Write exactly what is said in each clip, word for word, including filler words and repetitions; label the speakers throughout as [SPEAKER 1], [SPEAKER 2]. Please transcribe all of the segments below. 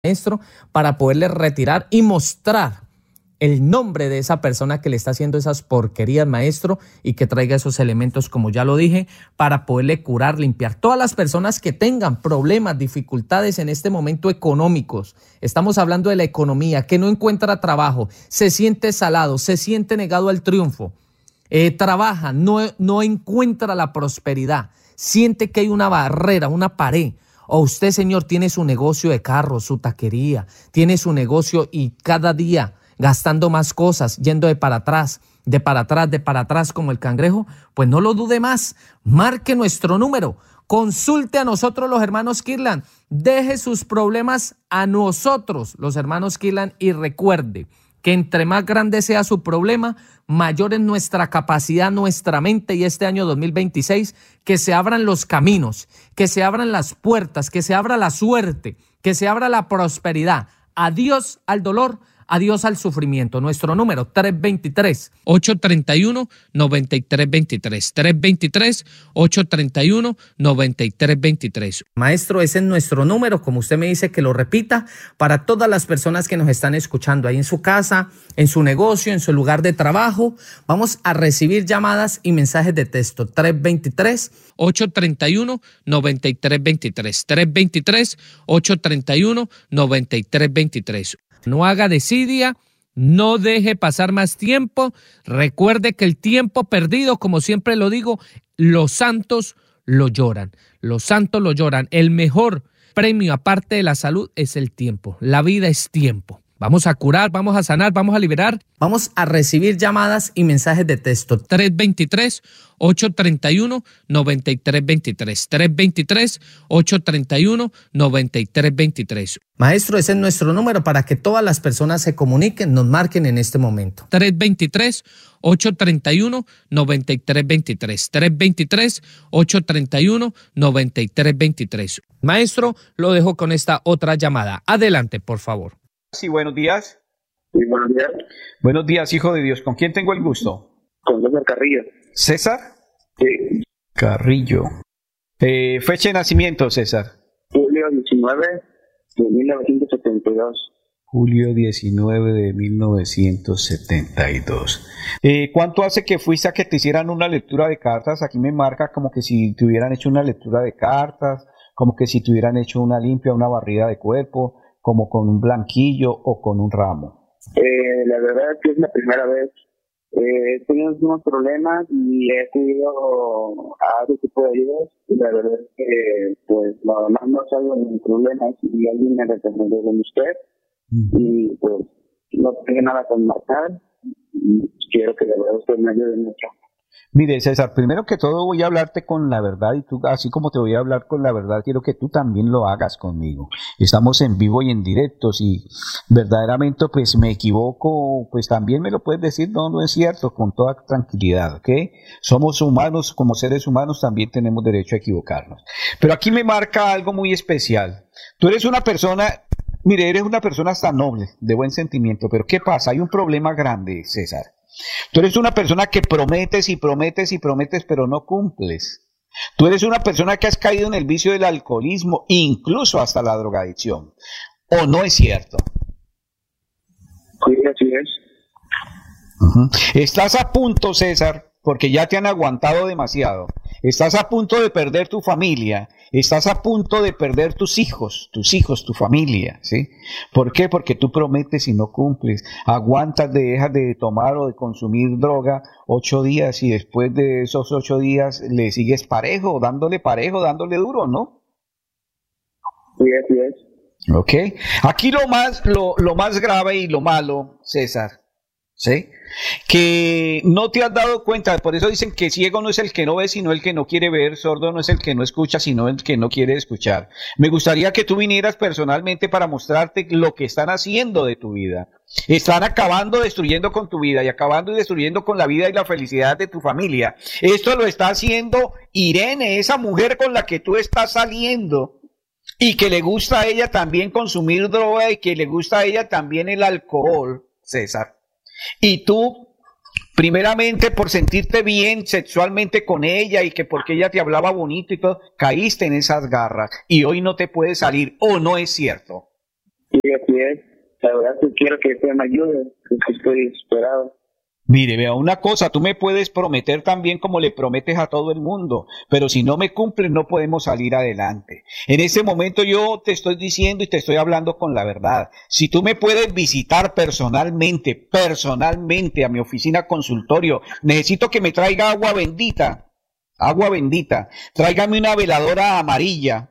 [SPEAKER 1] maestro para poderle retirar y mostrar el nombre de esa persona que le está haciendo esas porquerías, maestro, y que traiga esos elementos, como ya lo dije, para poderle curar, limpiar. Todas las personas que tengan problemas, dificultades en este momento económicos, estamos hablando de la economía, que no encuentra trabajo, se siente salado, se siente negado al triunfo, eh, trabaja, no, no encuentra la prosperidad, siente que hay una barrera, una pared. O usted, señor, tiene su negocio de carros, su taquería, tiene su negocio y cada día gastando más cosas, yendo de para atrás, de para atrás, de para atrás como el cangrejo, pues no lo dude más, marque nuestro número, consulte a nosotros los hermanos Kirlan, deje sus problemas a nosotros los hermanos Kirlan y recuerde que entre más grande sea su problema, mayor es nuestra capacidad, nuestra mente, y este año dos mil veintiséis, que se abran los caminos, que se abran las puertas, que se abra la suerte, que se abra la prosperidad. Adiós al dolor, adiós al sufrimiento. Nuestro número tres dos tres, ocho tres uno, nueve tres dos tres, tres dos tres, ocho tres uno, nueve tres dos tres. Maestro, ese es nuestro número, como usted me dice que lo repita, para todas las personas que nos están escuchando ahí en su casa, en su negocio, en su lugar de trabajo. Vamos a recibir llamadas y mensajes de texto. tres dos tres, ocho tres uno, nueve tres dos tres, tres dos tres, ocho tres uno, nueve tres dos tres. No haga desidia, no deje pasar más tiempo. Recuerde que el tiempo perdido, como siempre lo digo, los santos lo lloran. Los santos lo lloran. El mejor premio, aparte de la salud, es el tiempo. La vida es tiempo. Vamos a curar, vamos a sanar, vamos a liberar. Vamos a recibir llamadas y mensajes de texto. tres dos tres, ocho tres uno, nueve tres dos tres. tres dos tres, ocho tres uno, nueve tres dos tres. Maestro, ese es nuestro número para que todas las personas se comuniquen, nos marquen en este momento. tres dos tres, ocho tres uno, nueve tres dos tres. tres dos tres, ocho tres uno, nueve tres dos tres. Maestro, lo dejo con esta otra llamada. Adelante, por favor.
[SPEAKER 2] Sí, buenos días.
[SPEAKER 3] Sí, buenos días.
[SPEAKER 2] Buenos días, hijo de Dios. ¿Con quién tengo el gusto?
[SPEAKER 3] Con César Carrillo.
[SPEAKER 2] ¿César?
[SPEAKER 3] Sí.
[SPEAKER 2] Carrillo. Eh, fecha de nacimiento, César.
[SPEAKER 3] Julio diecinueve de mil novecientos setenta y dos.
[SPEAKER 2] Julio diecinueve de mil novecientos setenta y dos. Eh, ¿Cuánto hace que fuiste a que te hicieran una lectura de cartas? Aquí me marca como que si te hubieran hecho una lectura de cartas, como que si te hubieran hecho una limpia, una barrida de cuerpo, como con un blanquillo o con un ramo.
[SPEAKER 3] Eh, la verdad es que es la primera vez. Eh, he tenido unos problemas y he tenido a ese tipo de ayudas. Y la verdad es que, pues, nada más no salgo de mis problemas y alguien me recomendó con usted. Uh-huh. Y pues, no tengo nada con marcar. Y quiero que la verdad usted me ayude mucho.
[SPEAKER 2] Mire, César, primero que todo voy a hablarte con la verdad y tú, así como te voy a hablar con la verdad, quiero que tú también lo hagas conmigo. Estamos en vivo y en directo. Si verdaderamente pues me equivoco, pues también me lo puedes decir, no, no es cierto, con toda tranquilidad, ¿ok? Somos humanos, como seres humanos también tenemos derecho a equivocarnos. Pero aquí me marca algo muy especial. Tú eres una persona, mire, eres una persona hasta noble, de buen sentimiento, pero ¿qué pasa? Hay un problema grande, César. Tú eres una persona que prometes y prometes y prometes, pero no cumples. Tú eres una persona que has caído en el vicio del alcoholismo, incluso hasta la drogadicción. ¿O no es cierto?
[SPEAKER 3] Sí, así es.
[SPEAKER 2] Uh-huh. Estás a punto, César, porque ya te han aguantado demasiado. Estás a punto de perder tu familia, estás a punto de perder tus hijos, tus hijos, tu familia, ¿sí? ¿Por qué? Porque tú prometes y no cumples. Aguantas, dejas de tomar o de consumir droga ocho días y después de esos ocho días le sigues parejo, dándole parejo, dándole duro, ¿no?
[SPEAKER 3] Sí, así es.
[SPEAKER 2] Ok. Aquí lo más, lo, lo más grave y lo malo, César, ¿sí? Que no te has dado cuenta, por eso dicen que ciego no es el que no ve, sino el que no quiere ver, sordo no es el que no escucha, sino el que no quiere escuchar. Me gustaría que tú vinieras personalmente para mostrarte lo que están haciendo de tu vida. Están acabando, destruyendo con tu vida y acabando y destruyendo con la vida y la felicidad de tu familia. Esto lo está haciendo Irene, esa mujer con la que tú estás saliendo y que le gusta a ella también consumir droga y que le gusta a ella también el alcohol, César. Y tú, primeramente por sentirte bien sexualmente con ella y que porque ella te hablaba bonito y todo, caíste en esas garras y hoy no te puedes salir, ¿o no es cierto?
[SPEAKER 3] Sí, así es. La verdad que quiero que usted me ayude, porque estoy desesperado.
[SPEAKER 2] Mire, vea, una cosa, tú me puedes prometer también como le prometes a todo el mundo, pero si no me cumples no podemos salir adelante. En ese momento yo te estoy diciendo y te estoy hablando con la verdad. Si tú me puedes visitar personalmente, personalmente a mi oficina consultorio, necesito que me traiga agua bendita, agua bendita, tráigame una veladora amarilla.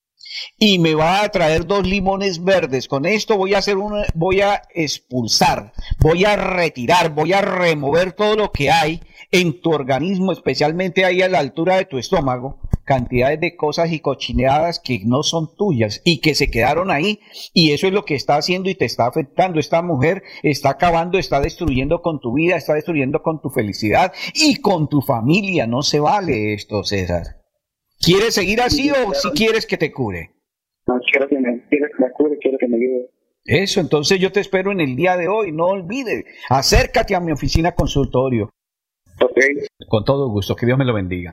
[SPEAKER 2] Y me va a traer dos limones verdes. Con esto voy a hacer una, voy a expulsar, voy a retirar, voy a remover todo lo que hay en tu organismo, especialmente ahí a la altura de tu estómago, cantidades de cosas y cochineadas que no son tuyas y que se quedaron ahí, y eso es lo que está haciendo y te está afectando. Esta mujer está acabando, está destruyendo con tu vida, está destruyendo con tu felicidad y con tu familia. No se vale esto, César. ¿Quieres seguir así sí, o si quieres que te cure?
[SPEAKER 3] No, quiero que me, quiero que me cure, quiero que me ayude.
[SPEAKER 2] Eso, entonces yo te espero en el día de hoy, no olvides, acércate a mi oficina consultorio.
[SPEAKER 3] Ok.
[SPEAKER 2] Con todo gusto, que Dios me lo bendiga.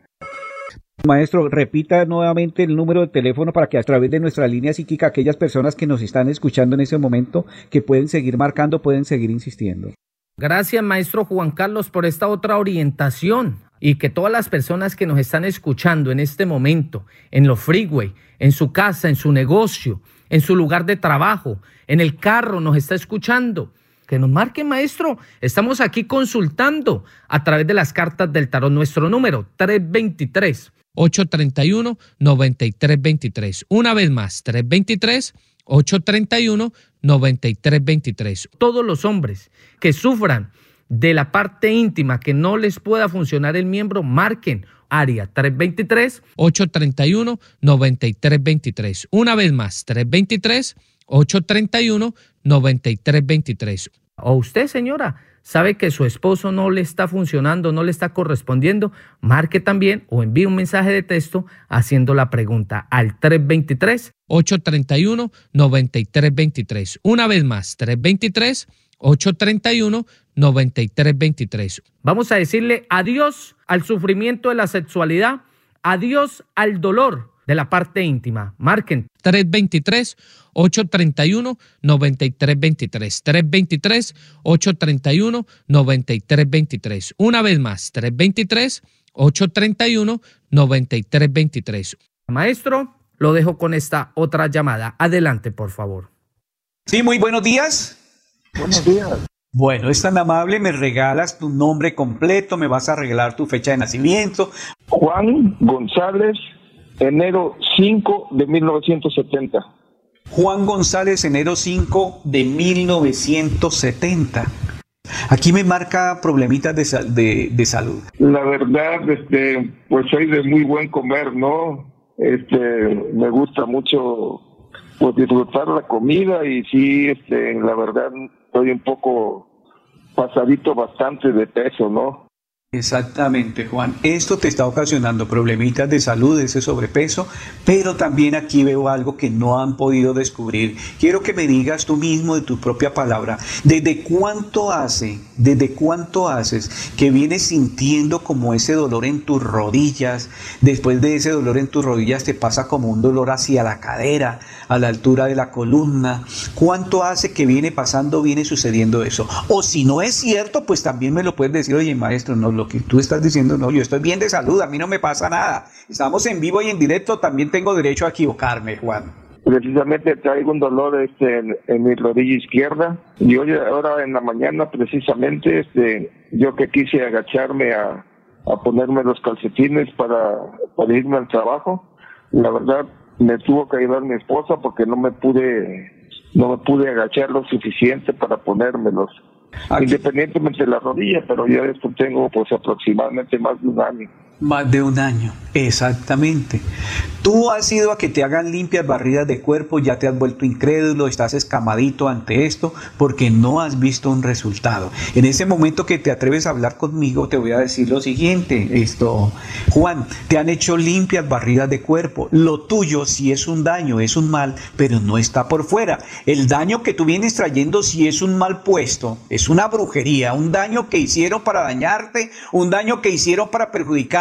[SPEAKER 2] Maestro, repita nuevamente el número de teléfono para que a través de nuestra línea psíquica aquellas personas que nos están escuchando en ese momento, que pueden seguir marcando, pueden seguir insistiendo.
[SPEAKER 1] Gracias, maestro Juan Carlos, por esta otra orientación. Y que todas las personas que nos están escuchando en este momento, en los freeway, en su casa, en su negocio, en su lugar de trabajo, en el carro, nos está escuchando, que nos marquen, maestro. Estamos aquí consultando a través de las cartas del tarot. Nuestro número, tres dos tres, ocho tres uno, nueve tres dos tres. Una vez más, tres dos tres, ocho tres uno, nueve tres dos tres. Todos los hombres que sufran de la parte íntima, que no les pueda funcionar el miembro, marquen área tres dos tres, ocho tres uno, nueve tres dos tres. Una vez más, tres dos tres, ocho tres uno, nueve tres dos tres. O usted, señora, sabe que su esposo no le está funcionando, no le está correspondiendo, marque también o envíe un mensaje de texto haciendo la pregunta al tres dos tres, ocho tres uno, nueve tres dos tres. Una vez más, tres dos tres, ocho tres uno, nueve tres dos tres. Vamos a decirle adiós al sufrimiento de la sexualidad, adiós al dolor de la parte íntima. Marquen tres dos tres, ocho tres uno, nueve tres dos tres. tres dos tres, ocho tres uno, nueve tres dos tres. Una vez más, tres dos tres, ocho tres uno, nueve tres dos tres. Maestro, lo dejo con esta otra llamada. Adelante, por favor.
[SPEAKER 2] Sí, muy buenos días.
[SPEAKER 3] Buenos días.
[SPEAKER 2] Bueno, es tan amable, me regalas tu nombre completo, me vas a regalar tu fecha de nacimiento.
[SPEAKER 4] Juan González, enero cinco de mil novecientos setenta.
[SPEAKER 2] Juan González, enero cinco de mil novecientos setenta. Aquí me marca problemitas de, sal, de, de salud.
[SPEAKER 4] La verdad, este, pues soy de muy buen comer, ¿no? Este, me gusta mucho pues disfrutar la comida y sí, este, la verdad, estoy un poco pasadito bastante de peso, ¿no?
[SPEAKER 2] Exactamente, Juan. Esto te está ocasionando problemitas de salud, ese sobrepeso, pero también aquí veo algo que no han podido descubrir. Quiero que me digas tú mismo de tu propia palabra, ¿desde cuánto hace, desde cuánto haces que vienes sintiendo como ese dolor en tus rodillas? Después de ese dolor en tus rodillas te pasa como un dolor hacia la cadera, a la altura de la columna. ¿Cuánto hace que viene pasando, viene sucediendo eso? O si no es cierto, pues también me lo puedes decir, oye, maestro, no, lo que tú estás diciendo, no, yo estoy bien de salud, a mí no me pasa nada. Estamos en vivo y en directo, también tengo derecho a equivocarme, Juan.
[SPEAKER 4] Precisamente traigo un dolor este, en, en mi rodilla izquierda y hoy, ahora en la mañana, precisamente, este, yo que quise agacharme a, a ponerme los calcetines para, para irme al trabajo, la verdad, me tuvo que ayudar mi esposa porque no me pude no me pude agachar lo suficiente para ponérmelos. Aquí. Independientemente de la rodilla, pero ya esto tengo pues aproximadamente más de un año.
[SPEAKER 2] Más de un año, exactamente. Tú has ido a que te hagan limpias barridas de cuerpo, ya te has vuelto incrédulo, estás escamadito ante esto porque no has visto un resultado. En ese momento que te atreves a hablar conmigo, te voy a decir lo siguiente, esto, Juan, te han hecho limpias barridas de cuerpo. Lo tuyo sí es un daño, es un mal, pero no está por fuera. El daño que tú vienes trayendo sí es un mal puesto, es una brujería, un daño que hicieron para dañarte, un daño que hicieron para perjudicar.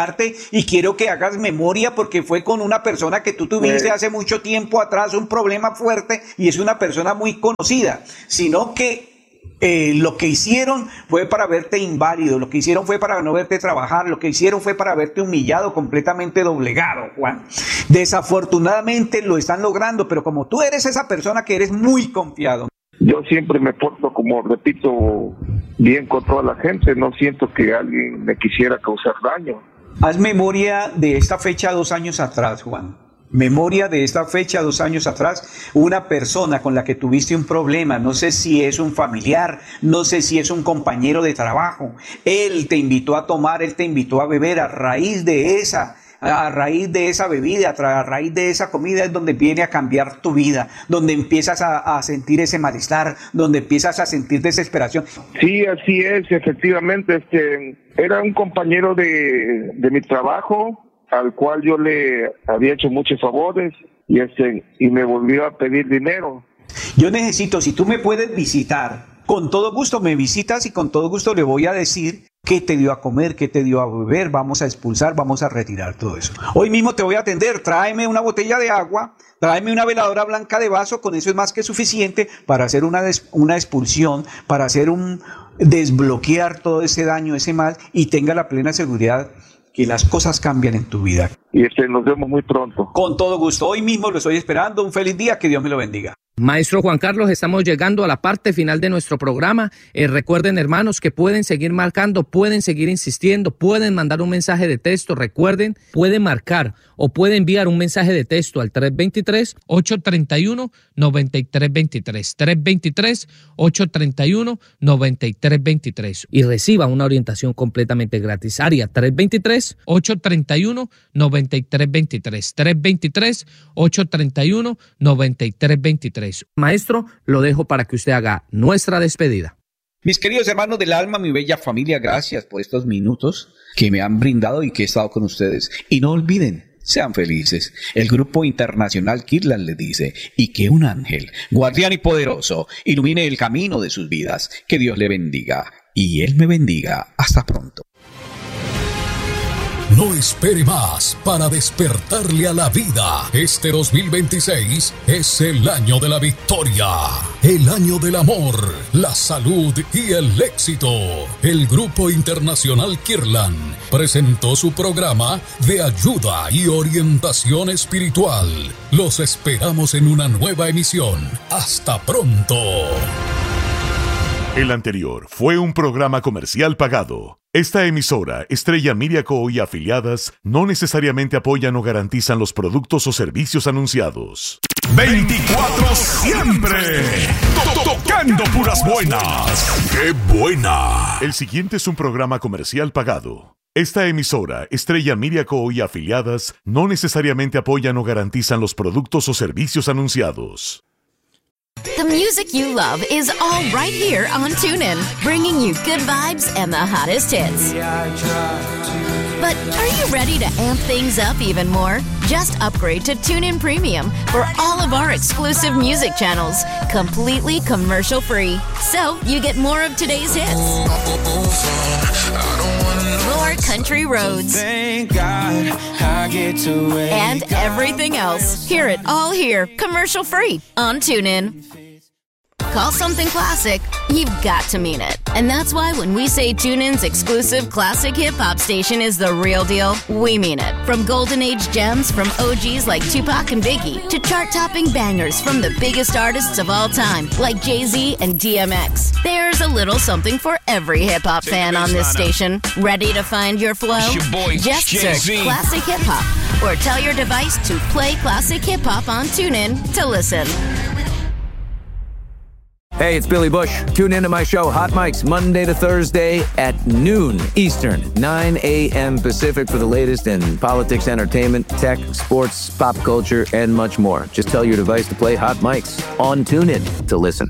[SPEAKER 2] limpiarte y quiero que hagas memoria porque fue con una persona que tú tuviste hace mucho tiempo atrás un problema fuerte y es una persona muy conocida, sino que Eh, lo que hicieron fue para verte inválido, lo que hicieron fue para no verte trabajar, lo que hicieron fue para verte humillado, completamente doblegado, Juan. Desafortunadamente lo están logrando, pero como tú eres esa persona que eres muy confiado.
[SPEAKER 4] Yo siempre me porto, como repito, bien con toda la gente, no siento que alguien me quisiera causar daño.
[SPEAKER 2] Haz memoria de esta fecha dos años atrás, Juan. Memoria de esta fecha dos años atrás, una persona con la que tuviste un problema, no sé si es un familiar, no sé si es un compañero de trabajo, él te invitó a tomar, él te invitó a beber, a raíz de esa, a raíz de esa bebida, a raíz de esa comida es donde viene a cambiar tu vida, donde empiezas a, a sentir ese malestar, donde empiezas a sentir desesperación.
[SPEAKER 4] Sí, así es, efectivamente, este, era un compañero de, de mi trabajo, al cual yo le había hecho muchos favores y este y me volvió a pedir dinero.
[SPEAKER 2] Yo necesito, si tú me puedes visitar, con todo gusto me visitas y con todo gusto le voy a decir qué te dio a comer, qué te dio a beber, vamos a expulsar, vamos a retirar todo eso. Hoy mismo te voy a atender, tráeme una botella de agua, tráeme una veladora blanca de vaso, con eso es más que suficiente para hacer una, des, una expulsión, para hacer un desbloquear todo ese daño, ese mal y tenga la plena seguridad que las cosas cambian en tu vida.
[SPEAKER 4] Y este, nos vemos muy pronto.
[SPEAKER 2] Con todo gusto. Hoy mismo lo estoy esperando. Un feliz día. Que Dios me lo bendiga.
[SPEAKER 1] Maestro Juan Carlos, estamos llegando a la parte final de nuestro programa. Eh, recuerden, hermanos, que pueden seguir marcando, pueden seguir insistiendo, pueden mandar un mensaje de texto. Recuerden, pueden marcar o pueden enviar un mensaje de texto al tres dos tres, ocho tres uno, nueve tres dos tres. tres dos tres, ocho tres uno, nueve tres dos tres. Y reciba una orientación completamente gratis. Área tres dos tres, ocho tres uno, nueve tres dos tres. tres dos tres, ocho tres uno, nueve tres dos tres. Maestro, lo dejo para que usted haga nuestra despedida.
[SPEAKER 2] Mis queridos hermanos del alma, mi bella familia, gracias por estos minutos que me han brindado y que he estado con ustedes. Y no olviden, sean felices. El Grupo Internacional Kirtland les dice, y que un ángel, guardián y poderoso, ilumine el camino de sus vidas. Que Dios le bendiga y Él me bendiga. Hasta pronto.
[SPEAKER 5] No espere más para despertarle a la vida. Este dos mil veintiséis es el año de la victoria, el año del amor, la salud y el éxito. El Grupo Internacional Kirtland presentó su programa de ayuda y orientación espiritual. Los esperamos en una nueva emisión. Hasta pronto.
[SPEAKER 6] El anterior fue un programa comercial pagado. Esta emisora, Estrella Miriaco y afiliadas, no necesariamente apoyan o garantizan los productos o servicios anunciados. veinticuatro siempre to- tocando puras buenas. ¡Qué buena! El siguiente es un programa comercial pagado. Esta emisora, Estrella Miriaco y afiliadas, no necesariamente apoyan o garantizan los productos o servicios anunciados.
[SPEAKER 7] The music you love is all right here on TuneIn, bringing you good vibes and the hottest hits. But are you ready to amp things up even more? Just upgrade to TuneIn Premium for all of our exclusive music channels, completely commercial-free. So you get more of today's hits, more country roads,
[SPEAKER 8] Thank God I get to wake
[SPEAKER 7] and everything else. Hear it all here, commercial-free on TuneIn. Call something classic, you've got to mean it. And that's why when we say TuneIn's exclusive classic hip-hop station is the real deal, we mean it. From golden age gems from O Gs like Tupac and Biggie to chart-topping bangers from the biggest artists of all time like Jay-Z and D M X. There's a little something for every hip-hop fan on this station. Ready to find your flow?
[SPEAKER 8] Your boy,
[SPEAKER 7] Just
[SPEAKER 8] Jay-Z.
[SPEAKER 7] search Classic Hip-Hop or tell your device to play Classic Hip-Hop on TuneIn to listen.
[SPEAKER 9] Hey, it's Billy Bush. Tune into my show, Hot Mics, Monday to Thursday at noon Eastern, nine a.m. Pacific for the latest in politics, entertainment, tech, sports, pop culture, and much more. Just tell your device to play Hot Mics on TuneIn to listen.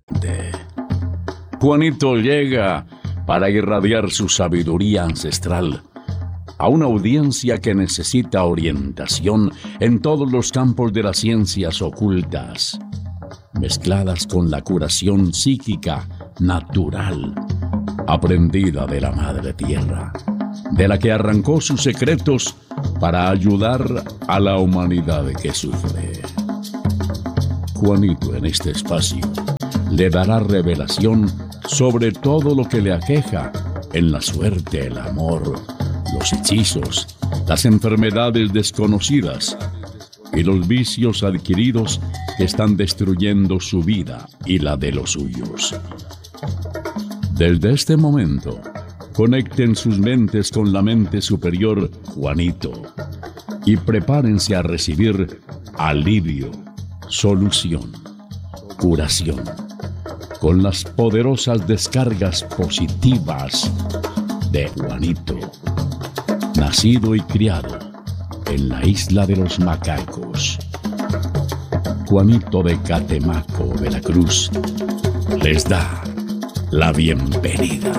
[SPEAKER 10] Juanito llega para irradiar su sabiduría ancestral a una audiencia que necesita orientación en todos los campos de las ciencias ocultas, mezcladas con la curación psíquica natural, aprendida de la Madre Tierra. de la que arrancó sus secretos para ayudar a la humanidad que sufre. Juanito en este espacio le dará revelación sobre todo lo que le aqueja en la suerte, el amor, los hechizos, las enfermedades desconocidas y los vicios adquiridos que están destruyendo su vida y la de los suyos. Desde este momento, conecten sus mentes con la mente superior Juanito y prepárense a recibir alivio, solución, curación, con las poderosas descargas positivas de Juanito, nacido y criado en la isla de los Macacos. Juanito de Catemaco, Veracruz, les da la bienvenida.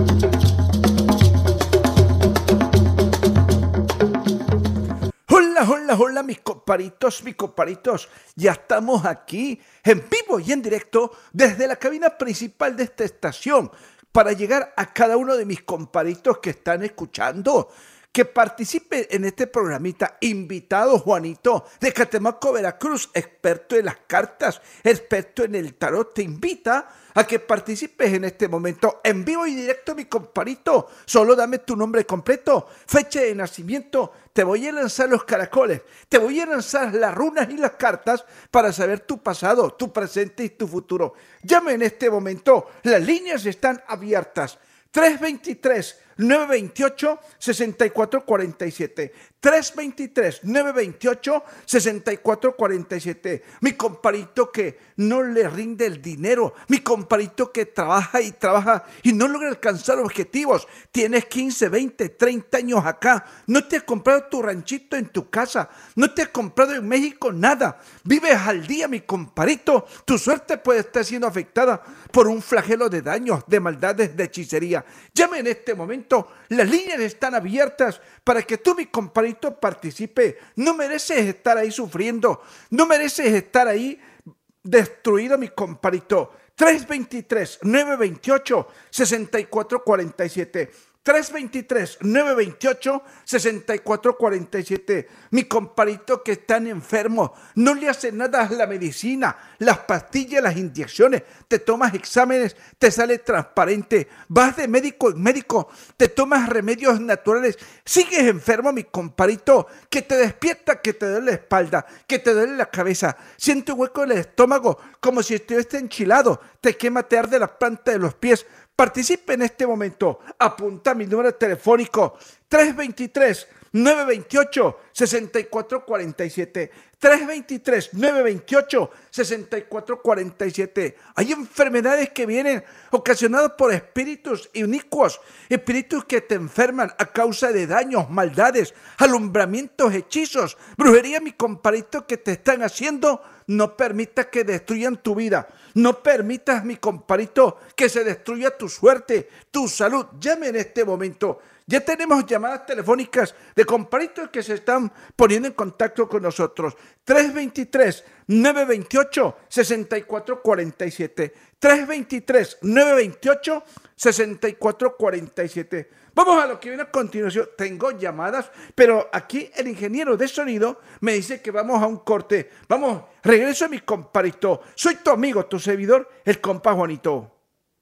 [SPEAKER 11] Hola, hola, hola, mis comparitos, mis comparitos. Ya estamos aquí en vivo y en directo desde la cabina principal de esta estación para llegar a cada uno de mis comparitos que están escuchando. Que participe en este programita. Invitado Juanito de Catemaco, Veracruz, experto en las cartas, experto en el tarot, te invita a que participes en este momento en vivo y directo, mi comparito. Solo dame tu nombre completo, fecha de nacimiento. Te voy a lanzar los caracoles, te voy a lanzar las runas y las cartas para saber tu pasado, tu presente y tu futuro. Llame en este momento, las líneas están abiertas. tres veintitrés, nueve veintiocho, sesenta y cuatro cuarenta y siete. tres veintitrés, nueve veintiocho, sesenta y cuatro cuarenta y siete. Mi comparito que no le rinde el dinero. Mi comparito que trabaja y trabaja y no logra alcanzar objetivos. Tienes quince, veinte, treinta años acá. No te has comprado tu ranchito en tu casa. No te has comprado en México nada. Vives al día, mi comparito. Tu suerte puede estar siendo afectada por un flagelo de daños, de maldades, de hechicería. Llame en este momento. Las líneas están abiertas para que tú, mi comparito, participe. No mereces estar ahí sufriendo. No mereces estar ahí destruido, mi comparito. tres veintitrés, nueve veintiocho, sesenta y cuatro cuarenta y siete. tres veintitrés, nueve veintiocho, sesenta y cuatro cuarenta y siete. Mi comparito que están enfermos, no le hace nada a la medicina, las pastillas, las inyecciones, te tomas exámenes, te sale transparente, vas de médico en médico, te tomas remedios naturales, sigues enfermo, mi comparito, que te despierta, que te duele la espalda, que te duele la cabeza, siente un hueco en el estómago, como si estuvieras enchilado, te quema, te arde la planta de los pies. Participe en este momento. Apunta mi número telefónico tres veintitrés, nueve veintiocho, sesenta y cuatro cuarenta y siete. tres veintitrés, nueve veintiocho, sesenta y cuatro cuarenta y siete. Hay enfermedades que vienen ocasionadas por espíritus inicuos, espíritus que te enferman a causa de daños, maldades, alumbramientos, hechizos, brujería, mi comparito, que te están haciendo. No permitas que destruyan tu vida. No permitas, mi comparito, que se destruya tu suerte, tu salud. Llame en este momento. Ya tenemos llamadas telefónicas de comparitos que se están poniendo en contacto con nosotros. tres veintitrés, nueve veintiocho, sesenta y cuatro cuarenta y siete. tres veintitrés, nueve veintiocho, sesenta y cuatro cuarenta y siete. Vamos a lo que viene a continuación. Tengo llamadas, pero aquí el ingeniero de sonido me dice que vamos a un corte. Vamos, regreso a mi comparito. Soy tu amigo, tu servidor, el compa Juanito.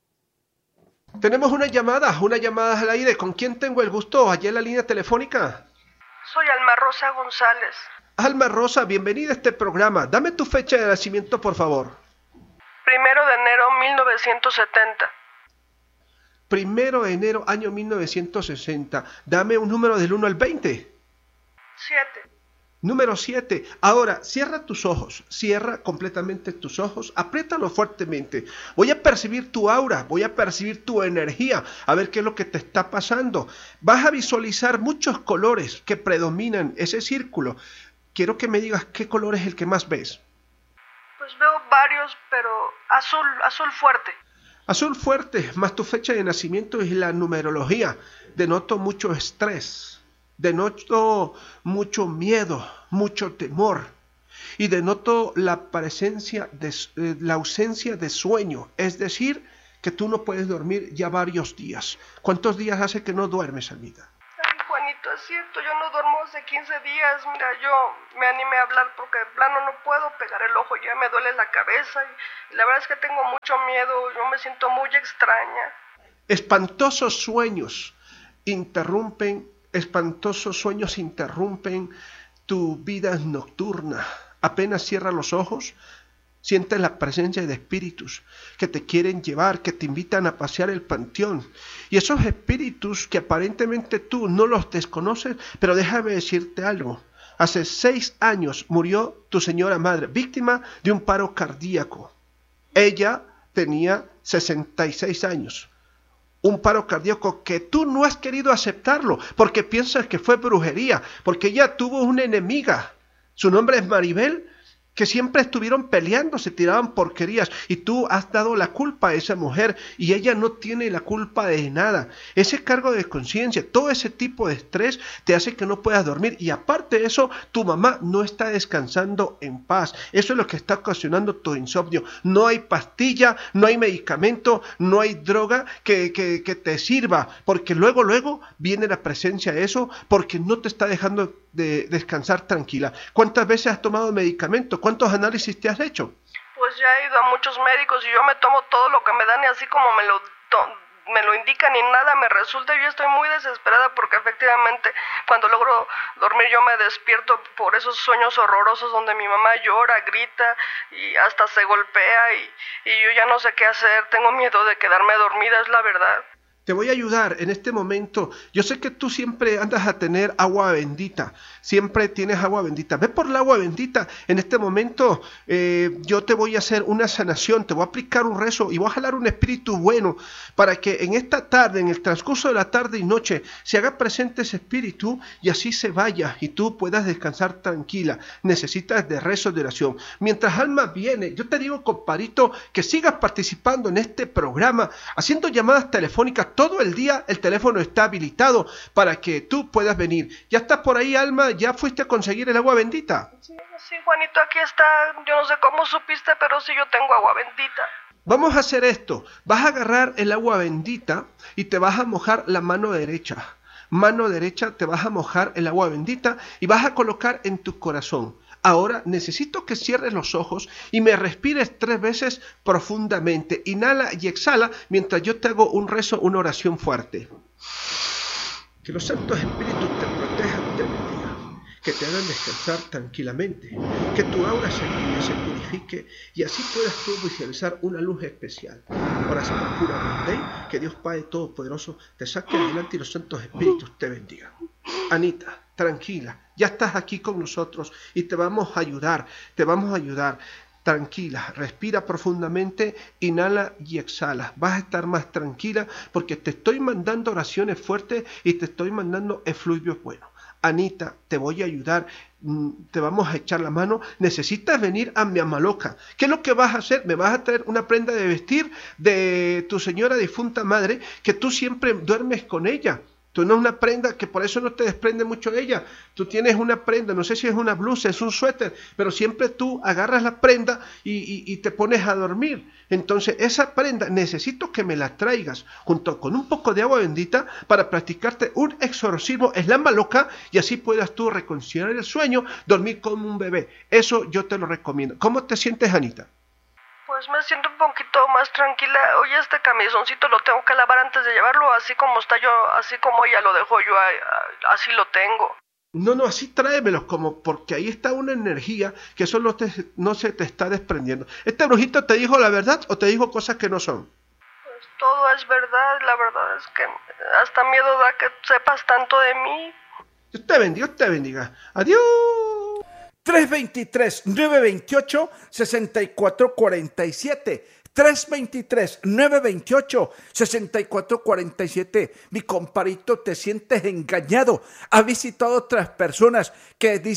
[SPEAKER 11] Tenemos una llamada, una llamada al aire. ¿Con quién tengo el gusto allá en la línea telefónica?
[SPEAKER 12] Soy Alma Rosa González.
[SPEAKER 11] Alma Rosa, bienvenida a este programa. Dame tu fecha de nacimiento, por favor.
[SPEAKER 12] Primero de enero mil novecientos setenta.
[SPEAKER 11] Primero de enero año mil novecientos sesenta. Dame un número del uno al veinte.
[SPEAKER 12] siete.
[SPEAKER 11] Número siete. Ahora, cierra tus ojos, cierra completamente tus ojos, apriétalos fuertemente. Voy a percibir tu aura, voy a percibir tu energía, a ver qué es lo que te está pasando. Vas a visualizar muchos colores que predominan ese círculo. Quiero que me digas qué color es el que más ves.
[SPEAKER 12] Pues veo varios, pero azul, azul fuerte.
[SPEAKER 11] Azul fuerte, más tu fecha de nacimiento y la numerología. Denoto mucho estrés. Denoto mucho miedo, mucho temor y denoto la presencia de eh, la ausencia de sueño, es decir, que tú no puedes dormir ya varios días. ¿Cuántos días hace que no duermes, Almita?
[SPEAKER 12] cierto, es cierto, yo no duermo hace quince días. Mira, yo me animé a hablar porque de plano no puedo pegar el ojo, ya me duele la cabeza y, y la verdad es que tengo mucho miedo, yo me siento muy extraña.
[SPEAKER 13] Espantosos sueños interrumpen, espantosos sueños interrumpen tu vida nocturna. Apenas cierras los ojos, sientes la presencia de espíritus que te quieren llevar, que te invitan a pasear el panteón. Y esos espíritus que aparentemente tú no los desconoces, pero déjame decirte algo. Hace seis años murió tu señora madre, víctima de un paro cardíaco. Ella tenía sesenta y seis años. Un paro cardíaco que tú no has querido aceptarlo porque piensas que fue brujería, porque ella tuvo una enemiga. Su nombre es Maribel, que siempre estuvieron peleando, se tiraban porquerías y tú has dado la culpa a esa mujer y ella no tiene la culpa de nada. Ese cargo de conciencia, todo ese tipo de estrés te hace que no puedas dormir y aparte de eso, tu mamá no está descansando en paz. Eso es lo que está ocasionando tu insomnio. No hay pastilla, no hay medicamento, no hay droga que, que, que te sirva, porque luego, luego viene la presencia de eso porque no te está dejando de descansar tranquila. ¿Cuántas veces has tomado medicamento? ¿Cuántos análisis te has hecho?
[SPEAKER 12] Pues ya he ido a muchos médicos y yo me tomo todo lo que me dan y así como me lo, me lo indican y nada me resulta. Yo estoy muy desesperada porque efectivamente cuando logro dormir yo me despierto por esos sueños horrorosos donde mi mamá llora, grita y hasta se golpea y, y yo ya no sé qué hacer. Tengo miedo de quedarme dormida, es la verdad.
[SPEAKER 13] Te voy a ayudar en este momento. Yo sé que tú siempre andas a tener agua bendita. Siempre tienes agua bendita. Ve por el agua bendita. En este momento eh, yo te voy a hacer una sanación. Te voy a aplicar un rezo y voy a jalar un espíritu bueno para que en esta tarde, en el transcurso de la tarde y noche, se haga presente ese espíritu y así se vaya y tú puedas descansar tranquila. Necesitas de rezo, de oración. Mientras Alma viene, yo te digo, compadrito, que sigas participando en este programa, haciendo llamadas telefónicas. Todo el día el teléfono está habilitado para que tú puedas venir. ¿Ya estás por ahí, Alma? ¿Ya fuiste a conseguir el agua bendita?
[SPEAKER 12] Sí, sí, Juanito, aquí está. Yo no sé cómo supiste, pero sí yo tengo agua bendita.
[SPEAKER 13] Vamos a hacer esto. Vas a agarrar el agua bendita y te vas a mojar la mano derecha. Mano derecha te vas a mojar el agua bendita y vas a colocar en tu corazón. Ahora necesito que cierres los ojos y me respires tres veces profundamente. Inhala y exhala mientras yo te hago un rezo, una oración fuerte. Que los santos espíritus te protejan, te bendigan, que te hagan descansar tranquilamente, que tu aura se limpie, se purifique y así puedas tú visualizar una luz especial. Oración puramente, que Dios Padre Todopoderoso te saque adelante y los santos espíritus te bendigan. Anita, tranquila, ya estás aquí con nosotros y te vamos a ayudar, te vamos a ayudar. Tranquila, respira profundamente, inhala y exhala. Vas a estar más tranquila porque te estoy mandando oraciones fuertes y te estoy mandando efluvios buenos. Anita, te voy a ayudar, te vamos a echar la mano. Necesitas venir a mi Amaloca. ¿Qué es lo que vas a hacer? Me vas a traer una prenda de vestir de tu señora difunta madre, que tú siempre duermes con ella. Tú no es una prenda que por eso no te desprende mucho de ella. Tú tienes una prenda, no sé si es una blusa, es un suéter, pero siempre tú agarras la prenda y, y, y te pones a dormir. Entonces esa prenda necesito que me la traigas junto con un poco de agua bendita para practicarte un exorcismo en la Amaloca y así puedas tú reconciliar el sueño, dormir como un bebé. Eso yo te lo recomiendo. ¿Cómo te sientes, Anita?
[SPEAKER 12] Pues me siento un poquito más tranquila. Oye, este camisoncito lo tengo que lavar antes de llevarlo, así como está yo, así como ella lo dejó yo, así lo tengo.
[SPEAKER 13] No, no, así tráemelos, como porque ahí está una energía que solo te, no se te está desprendiendo. ¿Este brujito te dijo la verdad o te dijo cosas que no son?
[SPEAKER 12] Pues todo es verdad, la verdad es que hasta miedo da que sepas tanto de mí.
[SPEAKER 13] Dios te bendiga, Dios te bendiga. Adiós.
[SPEAKER 11] tres dos tres, nueve dos ocho, seis cuatro cuatro siete. tres dos tres, nueve dos ocho, seis cuatro cuatro siete. Mi compadrito, te sientes engañado. Ha visitado otras personas que dicen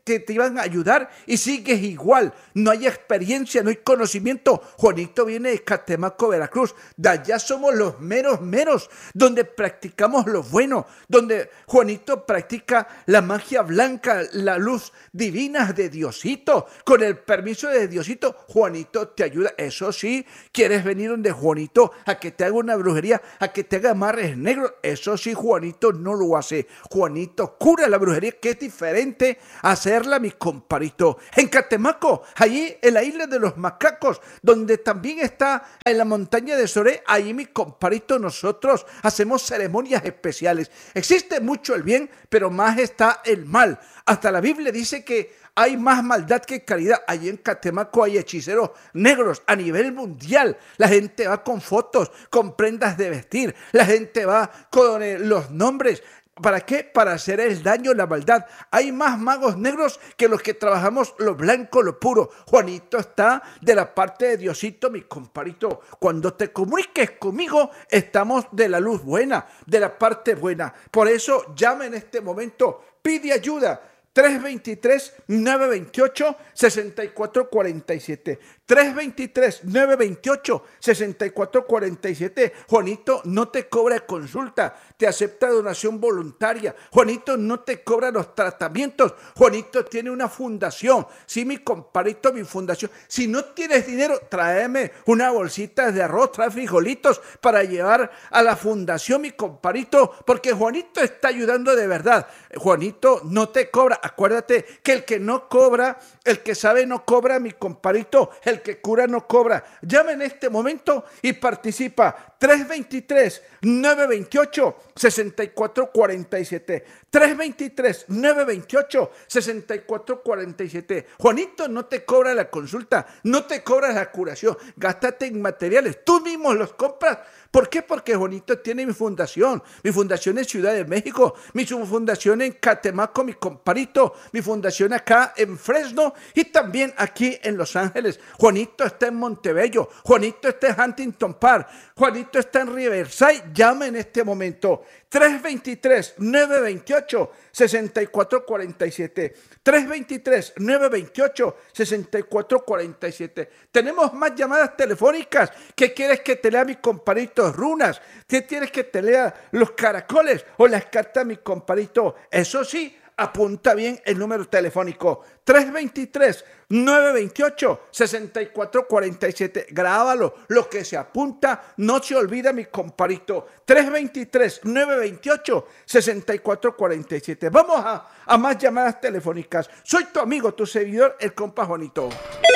[SPEAKER 11] que te iban a ayudar y sigues igual. No hay experiencia, no hay conocimiento. Juanito viene de Catemaco, Veracruz. De allá somos los meros meros, donde practicamos lo bueno, donde Juanito practica la magia blanca, la luz divina de Diosito. Con el permiso de Diosito, Juanito te ayuda. Eso sí, quieres venir donde Juanito a que te haga una brujería, a que te haga amarres negros. Eso sí, Juanito no lo hace. Juanito cura la brujería, que es diferente a hacerla, mi comparito. En Catemaco, allí en la isla de los macacos, donde también está en la montaña de Soré, allí, mi comparito, nosotros hacemos ceremonias especiales. Existe mucho el bien, pero más está el mal. Hasta la Biblia dice que hay más maldad que caridad. Allí en Catemaco hay hechiceros negros a nivel mundial. La gente va con fotos, con prendas de vestir. La gente va con eh, los nombres. ¿Para qué? Para hacer el daño, la maldad. Hay más magos negros que los que trabajamos lo blanco, lo puro. Juanito está de la parte de Diosito, mi comparito. Cuando te comuniques conmigo, estamos de la luz buena, de la parte buena. Por eso llama en este momento, pide ayuda. tres dos tres, nueve dos ocho, seis cuatro cuatro siete. tres dos tres, nueve dos ocho, seis cuatro cuatro siete. Juanito no te cobra consulta, te acepta donación voluntaria. Juanito no te cobra los tratamientos. Juanito tiene una fundación. Sí, mi comparito, mi fundación. Si no tienes dinero, tráeme una bolsita de arroz, trae frijolitos para llevar a la fundación, mi comparito, porque Juanito está ayudando de verdad. Juanito no te cobra. Acuérdate que el que no cobra, el que sabe no cobra, mi comparito. El que cura no cobra. Llama en este momento y participa. tres dos tres, nueve dos ocho, seis cuatro cuatro siete. tres dos tres, nueve dos ocho, seis cuatro cuatro siete. Juanito no te cobra la consulta, no te cobra la curación. Gástate en materiales, tú mismo los compras. ¿Por qué? Porque Juanito tiene mi fundación. Mi fundación en Ciudad de México, mi fundación en Catemaco, mi comparito, mi fundación acá en Fresno y también aquí en Los Ángeles. Juanito está en Montebello, Juanito está en Huntington Park, Juanito está en Riverside. Llama en este momento. tres dos tres, nueve dos ocho, seis cuatro cuatro siete. tres dos tres, nueve dos ocho, seis cuatro cuatro siete. Tenemos más llamadas telefónicas. ¿Qué quieres que te lea, mi comparito? Runas. ¿Qué quieres que te lea? Los caracoles o las cartas, mi comparito. Eso sí, apunta bien el número telefónico. tres dos tres, nueve dos ocho, seis cuatro cuatro siete. Grábalo. Lo que se apunta no se olvida, mi comparito. tres dos tres, nueve dos ocho, seis cuatro cuatro siete. Vamos a, a más llamadas telefónicas. Soy tu amigo, tu servidor, el compa Juanito.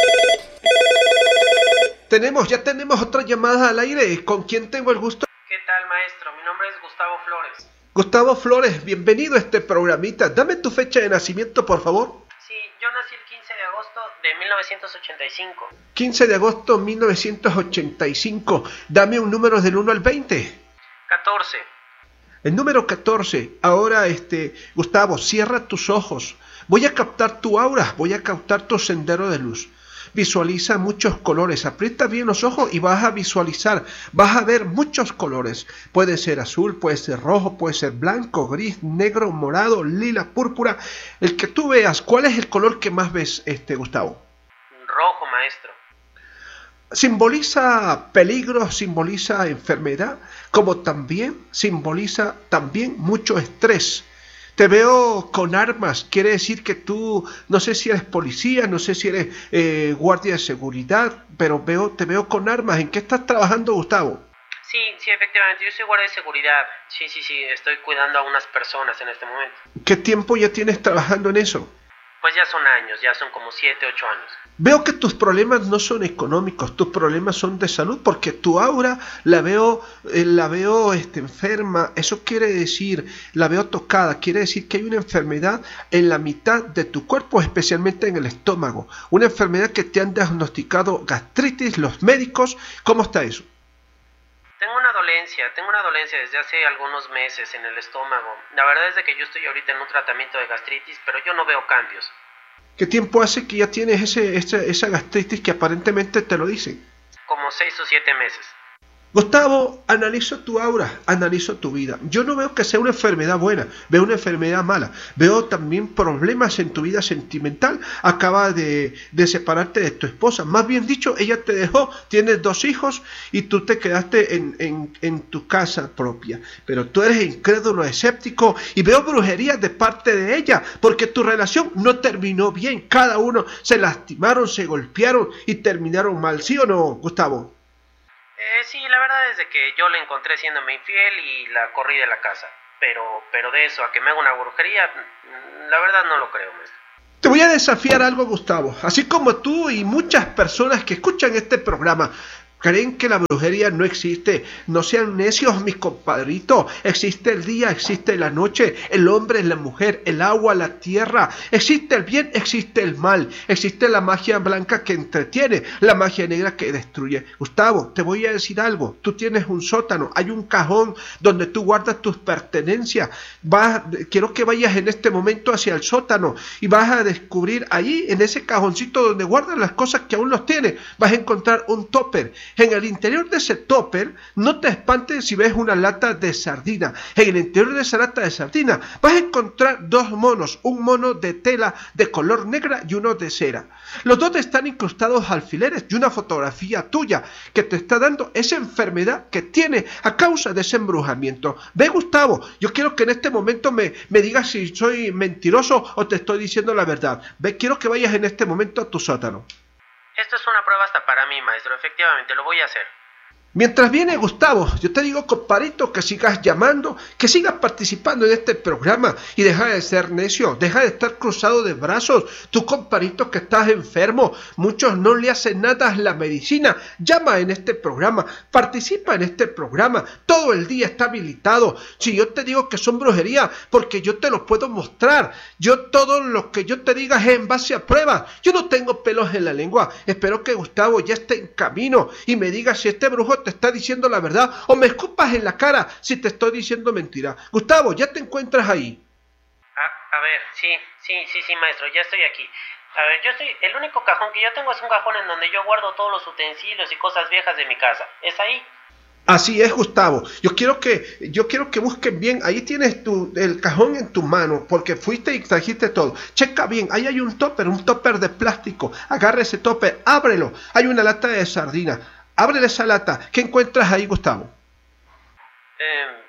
[SPEAKER 13] Tenemos, ya tenemos otra llamada al aire. ¿Con quién tengo el gusto?
[SPEAKER 14] ¿Qué tal, maestro? Mi nombre es Gustavo Flores.
[SPEAKER 13] Gustavo Flores, bienvenido a este programita. Dame tu fecha de nacimiento, por favor.
[SPEAKER 14] Sí, yo nací el quince de agosto de mil novecientos ochenta y cinco.
[SPEAKER 13] quince de agosto de mil novecientos ochenta y cinco. Dame un número del uno al veinte.
[SPEAKER 14] catorce.
[SPEAKER 13] El número catorce. Ahora, este, Gustavo, cierra tus ojos. Voy a captar tu aura, voy a captar tu sendero de luz. Visualiza muchos colores, aprieta bien los ojos y vas a visualizar, vas a ver muchos colores. Puede ser azul, puede ser rojo, puede ser blanco, gris, negro, morado, lila, púrpura. El que tú veas, ¿cuál es el color que más ves, este, Gustavo?
[SPEAKER 14] Rojo, maestro.
[SPEAKER 13] Simboliza peligro, simboliza enfermedad, como también simboliza también mucho estrés. Te veo con armas, quiere decir que tú, no sé si eres policía, no sé si eres eh, guardia de seguridad, pero veo, te veo con armas. ¿En qué estás trabajando, Gustavo?
[SPEAKER 14] Sí, sí, efectivamente, yo soy guardia de seguridad. Sí, sí, sí, estoy cuidando a unas personas en este momento.
[SPEAKER 13] ¿Qué tiempo ya tienes trabajando en eso?
[SPEAKER 14] Pues ya son años, ya son como siete, ocho años.
[SPEAKER 13] Veo que tus problemas no son económicos, tus problemas son de salud, porque tu aura la veo, eh, la veo este, enferma. Eso quiere decir, la veo tocada, quiere decir que hay una enfermedad en la mitad de tu cuerpo, especialmente en el estómago. Una enfermedad que te han diagnosticado gastritis, los médicos. ¿Cómo está eso?
[SPEAKER 14] Tengo una dolencia, tengo una dolencia desde hace algunos meses en el estómago. La verdad es de que yo estoy ahorita en un tratamiento de gastritis, pero yo no veo cambios.
[SPEAKER 13] ¿Qué tiempo hace que ya tienes ese, ese, esa gastritis que aparentemente te lo dicen?
[SPEAKER 14] Como seis o siete meses.
[SPEAKER 13] Gustavo, analizo tu aura, analizo tu vida. Yo no veo que sea una enfermedad buena, veo una enfermedad mala. Veo también problemas en tu vida sentimental. Acaba de, de separarte de tu esposa. Más bien dicho, ella te dejó, tienes dos hijos y tú te quedaste en, en, en tu casa propia. Pero tú eres incrédulo, escéptico y veo brujerías de parte de ella porque tu relación no terminó bien. Cada uno se lastimaron, se golpearon y terminaron mal. ¿Sí o no, Gustavo?
[SPEAKER 14] Eh, sí, la verdad es de que yo la encontré siéndome infiel y la corrí de la casa. Pero, pero de eso a que me haga una brujería, la verdad no lo creo, maestro.
[SPEAKER 13] Te voy a desafiar algo, Gustavo. Así como tú y muchas personas que escuchan este programa creen que la brujería no existe. No sean necios, mis compadritos. Existe el día, existe la noche, el hombre, la mujer, el agua, la tierra. Existe el bien, existe el mal. Existe la magia blanca que entretiene, la magia negra que destruye. Gustavo, te voy a decir algo. Tú tienes un sótano, hay un cajón donde tú guardas tus pertenencias. Vas, quiero que vayas en este momento hacia el sótano y vas a descubrir ahí, en ese cajoncito donde guardas las cosas que aún los tienes, vas a encontrar un topper. En el interior de ese topper, no te espantes si ves una lata de sardina. En el interior de esa lata de sardina vas a encontrar dos monos, un mono de tela de color negra y uno de cera. Los dos están incrustados alfileres y una fotografía tuya que te está dando esa enfermedad que tiene a causa de ese embrujamiento. Ve, Gustavo, yo quiero que en este momento me, me digas si soy mentiroso o te estoy diciendo la verdad. Ve, quiero que vayas en este momento a tu sótano.
[SPEAKER 14] Esto es una prueba hasta para mí, maestro. Efectivamente, lo voy a hacer.
[SPEAKER 13] Mientras viene Gustavo, yo te digo, compadrito, que sigas llamando, que sigas participando en este programa y deja de ser necio, deja de estar cruzado de brazos. Tú, compadrito, que estás enfermo, muchos no le hacen nada a la medicina. Llama en este programa, participa en este programa, todo el día está habilitado. Si yo te digo que son brujerías, porque yo te lo puedo mostrar. Yo todo lo que yo te diga es en base a pruebas. Yo no tengo pelos en la lengua. Espero que Gustavo ya esté en camino y me diga si este brujo te está diciendo la verdad o me escupas en la cara si te estoy diciendo mentira. Gustavo, ¿ya te encuentras ahí?
[SPEAKER 14] A, a ver, sí, sí, sí, sí, maestro, ya estoy aquí. A ver, yo estoy, el único cajón que yo tengo es un cajón en donde yo guardo todos los utensilios y cosas viejas de mi casa. ¿Es ahí?
[SPEAKER 13] Así es, Gustavo. Yo quiero que, yo quiero que busquen bien. Ahí tienes tu, el cajón en tu mano, porque fuiste y trajiste todo. Checa bien. Ahí hay un topper, un topper de plástico. Agarra ese topper, ábrelo. Hay una lata de sardina. Ábrele esa lata. ¿Qué encuentras ahí, Gustavo?
[SPEAKER 14] Eh,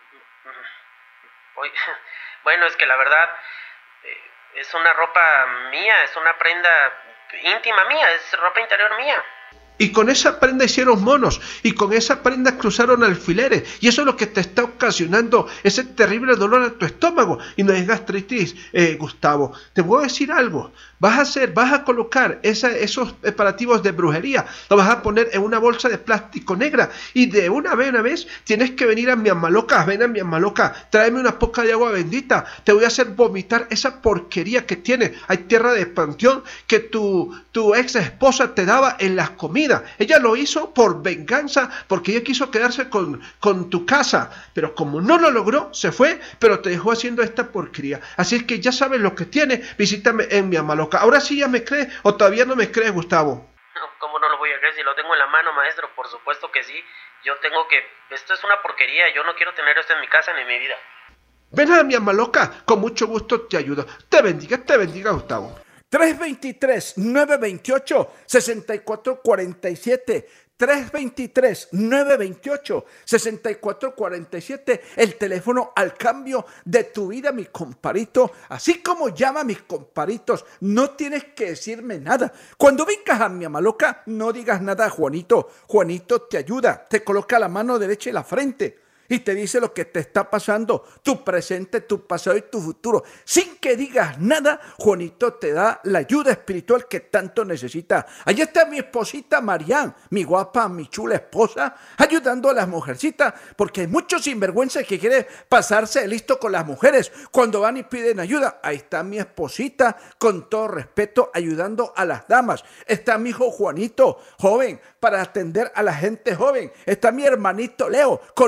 [SPEAKER 14] bueno, es que la verdad eh, es una ropa mía, es una prenda íntima mía, es ropa interior mía.
[SPEAKER 13] Y con esa prenda hicieron monos, y con esa prenda cruzaron alfileres, y eso es lo que te está ocasionando ese terrible dolor a tu estómago, y no es gastritis, eh, Gustavo. Te voy a decir algo, vas a hacer, vas a colocar esa, esos preparativos de brujería, lo vas a poner en una bolsa de plástico negra, y de una vez, una vez, tienes que venir a mi amaloca, ven a mi amaloca, tráeme una poca de agua bendita, te voy a hacer vomitar esa porquería que tienes. Hay tierra de panteón que tu, tu ex esposa te daba en las comidas. Ella lo hizo por venganza, porque ella quiso quedarse con, con tu casa, pero como no lo logró, se fue, pero te dejó haciendo esta porquería. Así es que ya sabes lo que tiene, visítame en mi amaloca. Ahora sí ya me crees, o todavía no me crees, Gustavo.
[SPEAKER 14] ¿Cómo no lo voy a creer si lo tengo en la mano, maestro? Por supuesto que sí. Yo tengo que... Esto es una porquería, yo no quiero tener esto en mi casa ni en mi vida.
[SPEAKER 13] Ven a mi amaloca, con mucho gusto te ayudo. Te bendiga, te bendiga, Gustavo. tres dos tres, nueve dos ocho, seis cuatro cuatro siete. tres dos tres, nueve dos ocho, seis cuatro cuatro siete. El teléfono al cambio de tu vida, mi comparito. Así como llama a mis comparitos, no tienes que decirme nada. Cuando vengas a mi amaloca, no digas nada a Juanito. Juanito te ayuda, te coloca la mano derecha en la frente y te dice lo que te está pasando, tu presente, tu pasado y tu futuro. Sin que digas nada, Juanito te da la ayuda espiritual que tanto necesita. Allí está mi esposita Marián, mi guapa, mi chula esposa, ayudando a las mujercitas, porque hay muchos sinvergüenzas que quieren pasarse listo con las mujeres cuando van y piden ayuda. Ahí está mi esposita, con todo respeto, ayudando a las damas. Está mi hijo Juanito, joven, para atender a la gente joven. Está mi hermanito Leo, conocimiento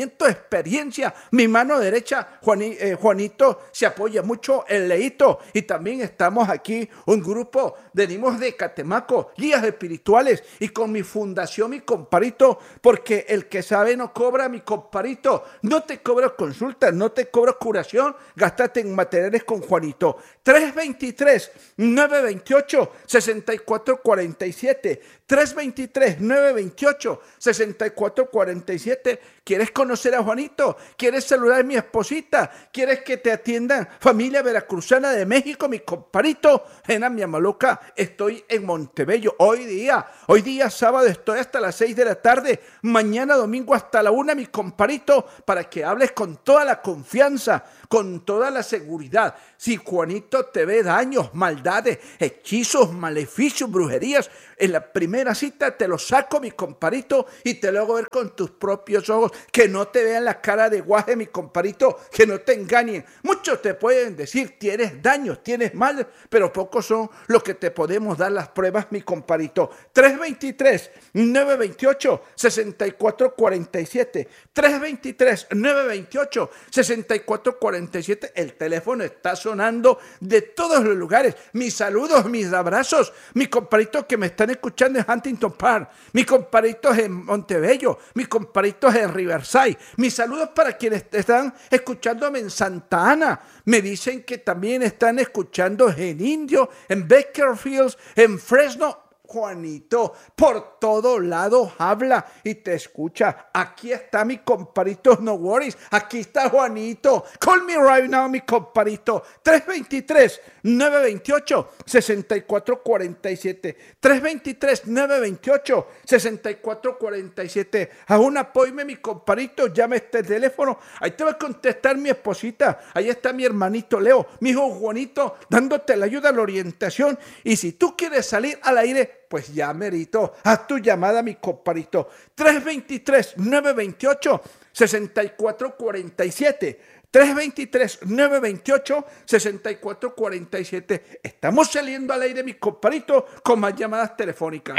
[SPEAKER 11] conocimiento, experiencia. Mi mano derecha, Juani, eh, Juanito, se apoya mucho en Leito. Y también estamos aquí, un grupo, venimos de Catemaco, guías espirituales. Y con mi fundación, mi comparito, porque el que sabe no cobra, mi comparito. No te cobro consulta, no te cobro curación. Gástate en materiales con Juanito. tres veintitrés, nueve veintiocho, sesenta y cuatro cuarenta y siete. tres veintitrés, nueve veintiocho, sesenta y cuatro cuarenta y siete. ¿Quieres conocer a Juanito? ¿Quieres saludar a mi esposita? ¿Quieres que te atiendan familia veracruzana de México, mi comparito? En a mi Amaloca, estoy en Montebello. Hoy día, hoy día sábado estoy hasta las seis de la tarde. Mañana domingo hasta la una, mi comparito, para que hables con toda la confianza, con toda la seguridad. Si Juanito te ve daños, maldades, hechizos, maleficios, brujerías, en la primera cita te lo saco, mi comparito, y te lo hago ver con tus propios ojos. Que no te vean la cara de guaje, mi comparito, que no te engañen. Muchos te pueden decir, tienes daños, tienes mal, pero pocos son los que te podemos dar las pruebas, mi comparito. tres veintitrés, nueve veintiocho, sesenta y cuatro cuarenta y siete. tres veintitrés, nueve veintiocho, sesenta y cuatro cuarenta y siete. El teléfono está sonando de todos los lugares. Mis saludos, mis abrazos, mi comparito que me están escuchando en Huntington Park, mi comparito en Montebello, mi comparito en Riverside. Mis saludos para quienes están escuchándome en Santa Ana. Me dicen que también están escuchando en Indio, en Bakersfield, en Fresno. Juanito, por todo lado habla y te escucha. Aquí está mi comparito, no worries. Aquí está Juanito. Call me right now, mi comparito. tres veintitrés, nueve veintiocho, sesenta y cuatro cuarenta y siete. tres veintitrés, nueve veintiocho, sesenta y cuatro cuarenta y siete. A un apoyo, mi comparito. Llame este teléfono. Ahí te va a contestar mi esposita. Ahí está mi hermanito Leo, mi hijo Juanito, dándote la ayuda, la orientación. Y si tú quieres salir al aire, pues ya merito, haz tu llamada, mi comparito. tres veintitrés, nueve veintiocho, sesenta y cuatro cuarenta y siete. tres veintitrés, nueve veintiocho, sesenta y cuatro cuarenta y siete. Estamos saliendo al aire, mi comparito, con más llamadas telefónicas.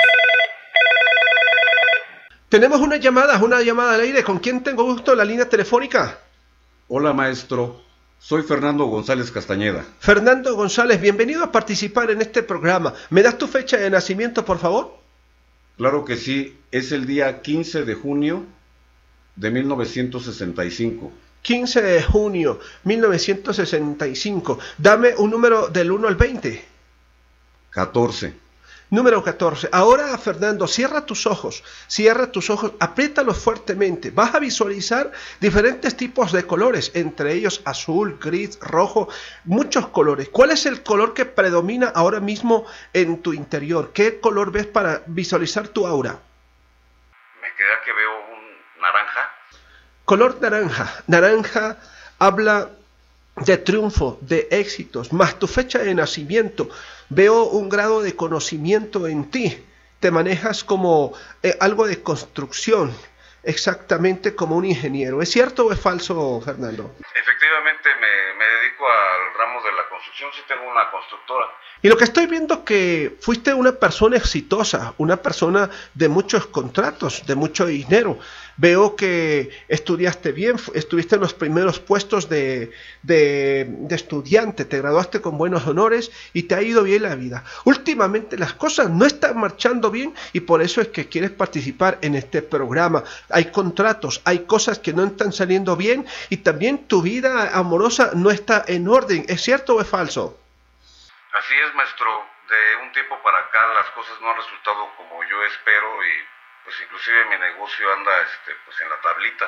[SPEAKER 13] Tenemos una llamada, una llamada al aire. ¿Con quién tengo gusto en la línea telefónica?
[SPEAKER 15] Hola, maestro. Soy Fernando González Castañeda.
[SPEAKER 13] Fernando González, bienvenido a participar en este programa. ¿Me das tu fecha de nacimiento, por favor?
[SPEAKER 15] Claro que sí, es el día quince de junio de mil novecientos sesenta y cinco.
[SPEAKER 13] quince de junio mil novecientos sesenta y cinco. Dame un número del uno al veinte.
[SPEAKER 15] catorce.
[SPEAKER 13] Número catorce. Ahora, Fernando, cierra tus ojos, cierra tus ojos, apriétalos fuertemente. Vas a visualizar diferentes tipos de colores, entre ellos azul, gris, rojo, muchos colores. ¿Cuál es el color que predomina ahora mismo en tu interior? ¿Qué color ves para visualizar tu aura?
[SPEAKER 15] Me queda que veo un naranja.
[SPEAKER 13] Color naranja. Naranja habla de triunfo, de éxitos, más tu fecha de nacimiento. Veo un grado de conocimiento en ti. Te manejas como eh, algo de construcción, exactamente como un ingeniero. ¿Es cierto o es falso, Fernando?
[SPEAKER 15] Efectivamente, me, me dedico al ramo de la construcción. Sí tengo una constructora.
[SPEAKER 13] Y lo que estoy viendo que fuiste una persona exitosa, una persona de muchos contratos, de mucho dinero. Veo que estudiaste bien, estuviste en los primeros puestos de, de, de estudiante, te graduaste con buenos honores y te ha ido bien la vida. Últimamente las cosas no están marchando bien y por eso es que quieres participar en este programa. Hay contratos, hay cosas que no están saliendo bien y también tu vida amorosa no está en orden. ¿Es cierto o es falso?
[SPEAKER 15] Así es, maestro. De un tiempo para acá las cosas no han resultado como yo espero y pues inclusive mi negocio anda este, pues en la tablita.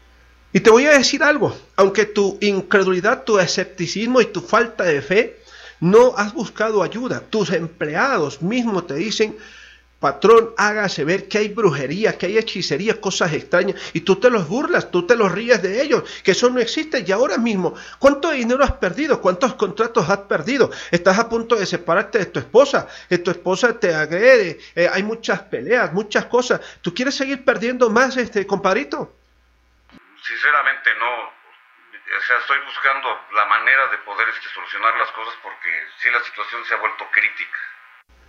[SPEAKER 13] Y te voy a decir algo, aunque tu incredulidad, tu escepticismo y tu falta de fe, no has buscado ayuda. Tus empleados mismos te dicen, patrón, hágase ver que hay brujería, que hay hechicería, cosas extrañas, y tú te los burlas, tú te los ríes de ellos, que eso no existe. Y ahora mismo, ¿cuánto dinero has perdido? ¿Cuántos contratos has perdido? Estás a punto de separarte de tu esposa, que tu esposa te agrede, eh, hay muchas peleas, muchas cosas. ¿Tú quieres seguir perdiendo más, este compadrito?
[SPEAKER 15] Sinceramente no. O sea, estoy buscando la manera de poder este, solucionar las cosas porque sí la situación se ha vuelto crítica.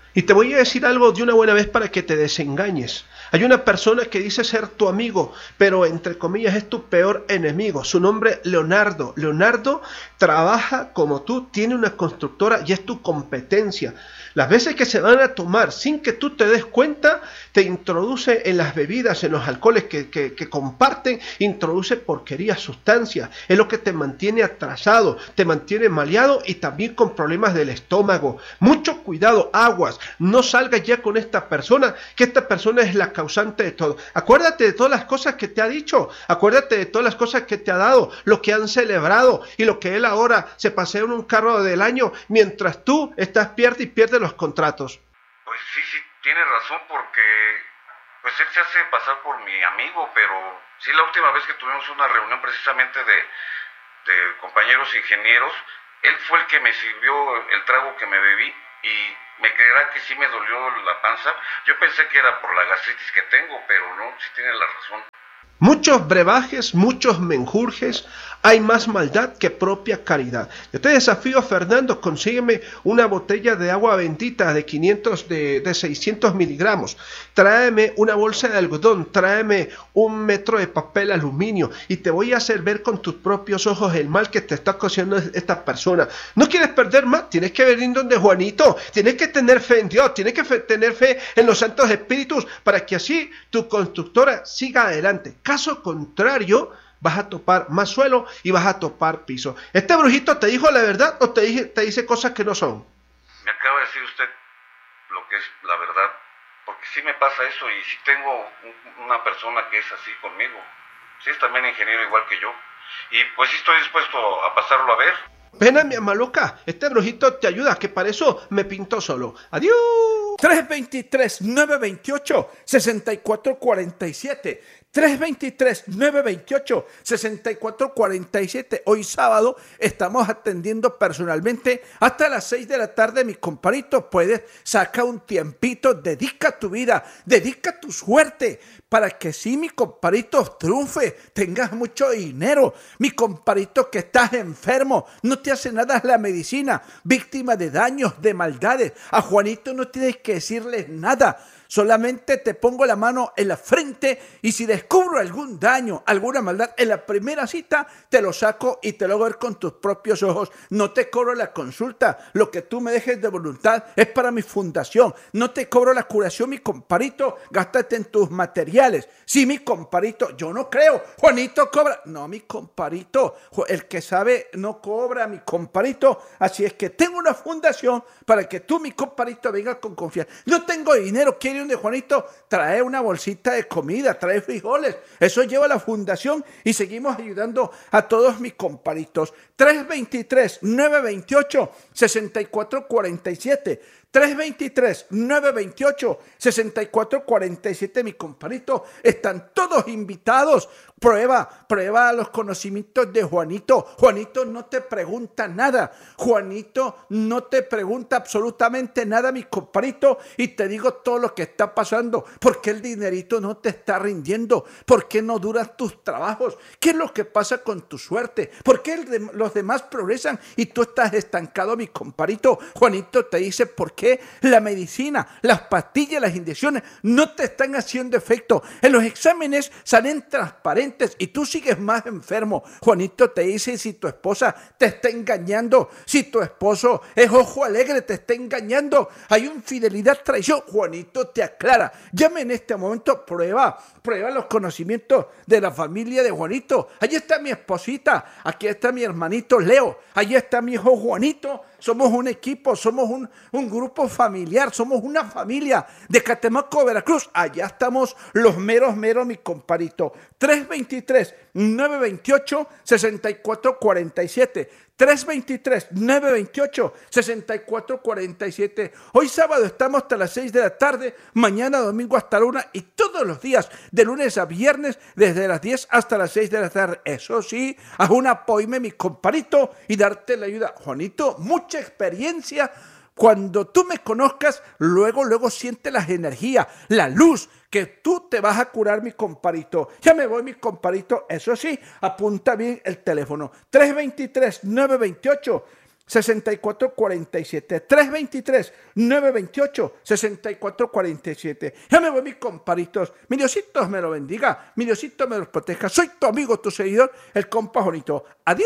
[SPEAKER 13] Y te voy a decir algo de una buena vez para que te desengañes. Hay una persona que dice ser tu amigo, pero entre comillas es tu peor enemigo. Su nombre Leonardo. Leonardo trabaja como tú, tiene una constructora y es tu competencia. Las veces que se van a tomar sin que tú te des cuenta, te introduce en las bebidas, en los alcoholes que, que, que comparten, introduce porquerías, sustancias. Es lo que te mantiene atrasado, te mantiene maleado y también con problemas del estómago. Mucho cuidado, aguas. No salgas ya con esta persona, que esta persona es la causante de todo. Acuérdate de todas las cosas que te ha dicho, acuérdate de todas las cosas que te ha dado, lo que han celebrado y lo que él ahora se pasea en un carro del año, mientras tú estás pierde y pierde los contratos.
[SPEAKER 15] Pues sí, sí, tiene razón, porque pues él se hace pasar por mi amigo, pero sí, la última vez que tuvimos una reunión precisamente de, de compañeros ingenieros, él fue el que me sirvió el trago que me bebí y me creerá que sí me dolió la panza. Yo pensé que era por la gastritis que tengo, pero no, sí tiene la razón.
[SPEAKER 13] Muchos brebajes, muchos menjurjes, hay más maldad que propia caridad. Yo te desafío, Fernando, consígueme una botella de agua bendita de quinientos, de, de seiscientos miligramos. Tráeme una bolsa de algodón, tráeme un metro de papel aluminio y te voy a hacer ver con tus propios ojos el mal que te está causando esta persona. ¿No quieres perder más? Tienes que venir donde Juanito, tienes que tener fe en Dios, tienes que fe, tener fe en los santos espíritus para que así tu constructora siga adelante. Caso contrario, vas a topar más suelo y vas a topar piso. ¿Este brujito te dijo la verdad o te dice, te dice cosas que no son?
[SPEAKER 15] Me acaba de decir usted lo que es la verdad, porque sí me pasa eso y sí tengo un, una persona que es así conmigo. Sí es también ingeniero igual que yo. Y pues sí estoy dispuesto a pasarlo a ver.
[SPEAKER 13] Ven a mi amaloca, este brujito te ayuda, que para eso me pinto solo. Adiós. tres dos tres, nueve dos ocho, seis cuatro cuatro siete. tres dos tres, nueve dos ocho, seis cuatro cuatro siete. Hoy sábado estamos atendiendo personalmente hasta las seis de la tarde. Mi compadrito, puedes sacar un tiempito, dedica tu vida, dedica tu suerte para que sí, mi compadrito, triunfe, tengas mucho dinero. Mi compadrito, que estás enfermo, no te hace nada la medicina, víctima de daños, de maldades. A Juanito no tienes que decirle nada. Solamente te pongo la mano en la frente y si descubro algún daño, alguna maldad, en la primera cita te lo saco y te lo hago ver con tus propios ojos. No te cobro la consulta, lo que tú me dejes de voluntad es para mi fundación. No te cobro la curación, mi compadrito, gástate en tus materiales. Sí, mi compadrito, yo no creo, Juanito cobra. No, mi compadrito, el que sabe no cobra, mi compadrito. Así es que tengo una fundación para que tú, mi compadrito, vengas con confianza. No tengo dinero, quiero de Juanito, trae una bolsita de comida, trae frijoles, eso lleva a la fundación y seguimos ayudando a todos mis comparitos. tres dos tres, nueve dos ocho, seis cuatro cuatro siete. tres dos tres, nueve dos ocho, seis cuatro cuatro siete, mi compadrito, están todos invitados. Prueba, prueba los conocimientos de Juanito. Juanito no te pregunta nada. Juanito no te pregunta absolutamente nada, mi compadrito, y te digo todo lo que está pasando. ¿Por qué el dinerito no te está rindiendo? ¿Por qué no duran tus trabajos? ¿Qué es lo que pasa con tu suerte? ¿Por qué el de, los demás progresan y tú estás estancado, mi compadrito? Juanito te dice por qué la medicina, las pastillas, las inyecciones no te están haciendo efecto. En los exámenes salen transparentes y tú sigues más enfermo. Juanito te dice si tu esposa te está engañando, si tu esposo es ojo alegre, te está engañando, hay infidelidad, traición. Juanito te aclara. Llame en este momento, prueba, prueba los conocimientos de la familia de Juanito. Allí está mi esposita, aquí está mi hermanito Leo, allí está mi hijo Juanito. Somos un equipo, somos un, un grupo familiar, somos una familia de Catemaco, Veracruz. Allá estamos los meros, meros, mi compadrito. tres dos tres, nueve dos ocho, seis cuatro cuatro siete. tres dos tres, nueve dos ocho, seis cuatro cuatro siete. Hoy sábado estamos hasta las seis de la tarde, mañana domingo hasta la una y todos los días, de lunes a viernes, desde las diez hasta las seis de la tarde. Eso sí, haz un apoyo, mi compadrito, y darte la ayuda. Juanito, mucha experiencia. Cuando tú me conozcas, luego, luego siente las energías, la luz, que tú te vas a curar, mi compadrito. Ya me voy, mi compadrito. Eso sí, apunta bien el teléfono. tres dos tres, nueve dos ocho,
[SPEAKER 11] seis cuatro cuatro siete, tres dos tres, nueve dos ocho, seis cuatro cuatro siete. Ya me voy, mis comparitos. Mi Diosito me lo bendiga, mi Diosito me los proteja. Soy tu amigo, tu seguidor, el compa Jonito. Adiós.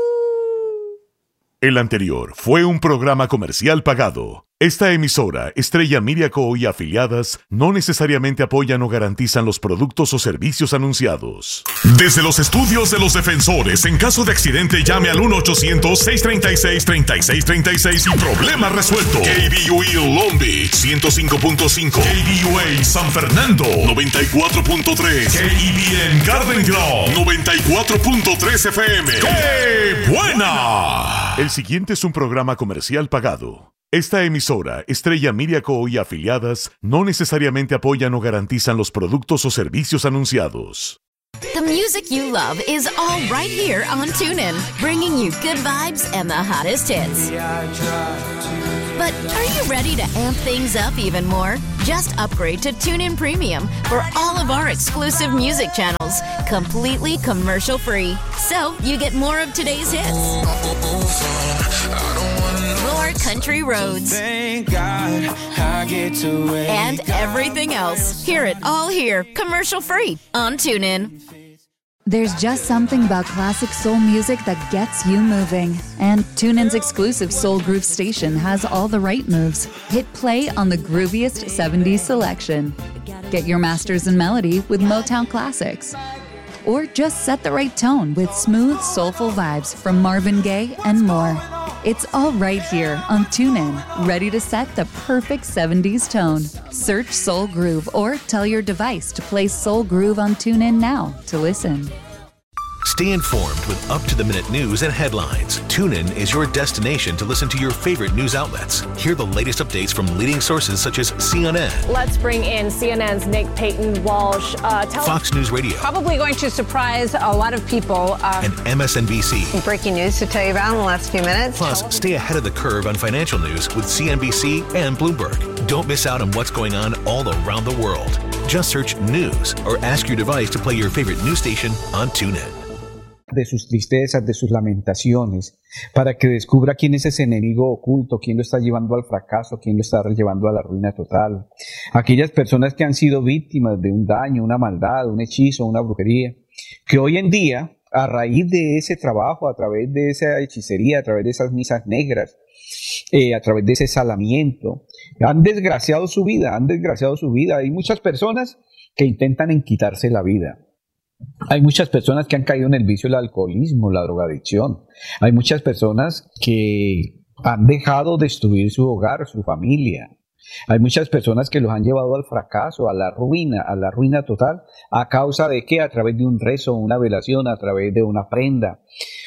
[SPEAKER 6] El anterior fue un programa comercial pagado. Esta emisora, Estrella Miriaco y afiliadas, no necesariamente apoyan o garantizan los productos o servicios anunciados.
[SPEAKER 5] Desde los estudios de los defensores, en caso de accidente, llame al uno ochocientos, seis tres seis, tres seis tres seis y problema resuelto. K B U E Long Beach, ciento cinco punto cinco. K B U A San Fernando, noventa y cuatro punto tres. K E B N Garden Grove, noventa y cuatro punto tres F M. ¡Qué buena!
[SPEAKER 6] El siguiente es un programa comercial pagado. Esta emisora, Estrella Miriaco y afiliadas, no necesariamente apoyan o garantizan los productos o servicios anunciados.
[SPEAKER 7] The music you love is all right here on TuneIn, bringing you good vibes and the hottest hits. But are you ready to amp things up even more? Just upgrade to TuneIn Premium for all of our exclusive music channels, completely commercial-free. So you get more of today's hits, more country roads,
[SPEAKER 8] Thank God I get to wake
[SPEAKER 7] and everything else. Hear it all here, commercial-free on TuneIn.
[SPEAKER 16] There's just something about classic soul music that gets you moving. And TuneIn's exclusive Soul Groove station has all the right moves. Hit play on the grooviest seventies selection. Get your masters in melody with Motown classics. Or just set the right tone with smooth, soulful vibes from Marvin Gaye and more. It's all right here on TuneIn, ready to set the perfect seventies tone. Search Soul Groove or tell your device to play Soul Groove on TuneIn now to listen.
[SPEAKER 17] Stay informed with up-to-the-minute news and headlines. TuneIn is your destination to listen to your favorite news outlets. Hear the latest updates from leading sources such as C N N.
[SPEAKER 18] Let's bring in C N N's Nick Payton Walsh. Uh, tell
[SPEAKER 17] Fox News Radio.
[SPEAKER 18] Probably going to surprise a lot of people. Uh,
[SPEAKER 17] and M S N B C.
[SPEAKER 18] Breaking news to tell you about in the last few minutes.
[SPEAKER 17] Plus, stay ahead of the curve on financial news with C N B C and Bloomberg. Don't miss out on what's going on all around the world. Just search news or ask your device to play your favorite news station on TuneIn.
[SPEAKER 2] De sus tristezas, de sus lamentaciones, para que descubra quién es ese enemigo oculto, quién lo está llevando al fracaso, quién lo está llevando a la ruina total. Aquellas personas que han sido víctimas de un daño, una maldad, un hechizo, una brujería, que hoy en día, a raíz de ese trabajo, a través de esa hechicería, a través de esas misas negras, eh, a través de ese salamiento, han desgraciado su vida, han desgraciado su vida. Hay muchas personas que intentan en quitarse la vida. Hay muchas personas que han caído en el vicio del alcoholismo, la drogadicción. Hay muchas personas que han dejado destruir su hogar, su familia. Hay muchas personas que los han llevado al fracaso, a la ruina, a la ruina total. ¿A causa de qué? A través de un rezo, una velación, a través de una prenda,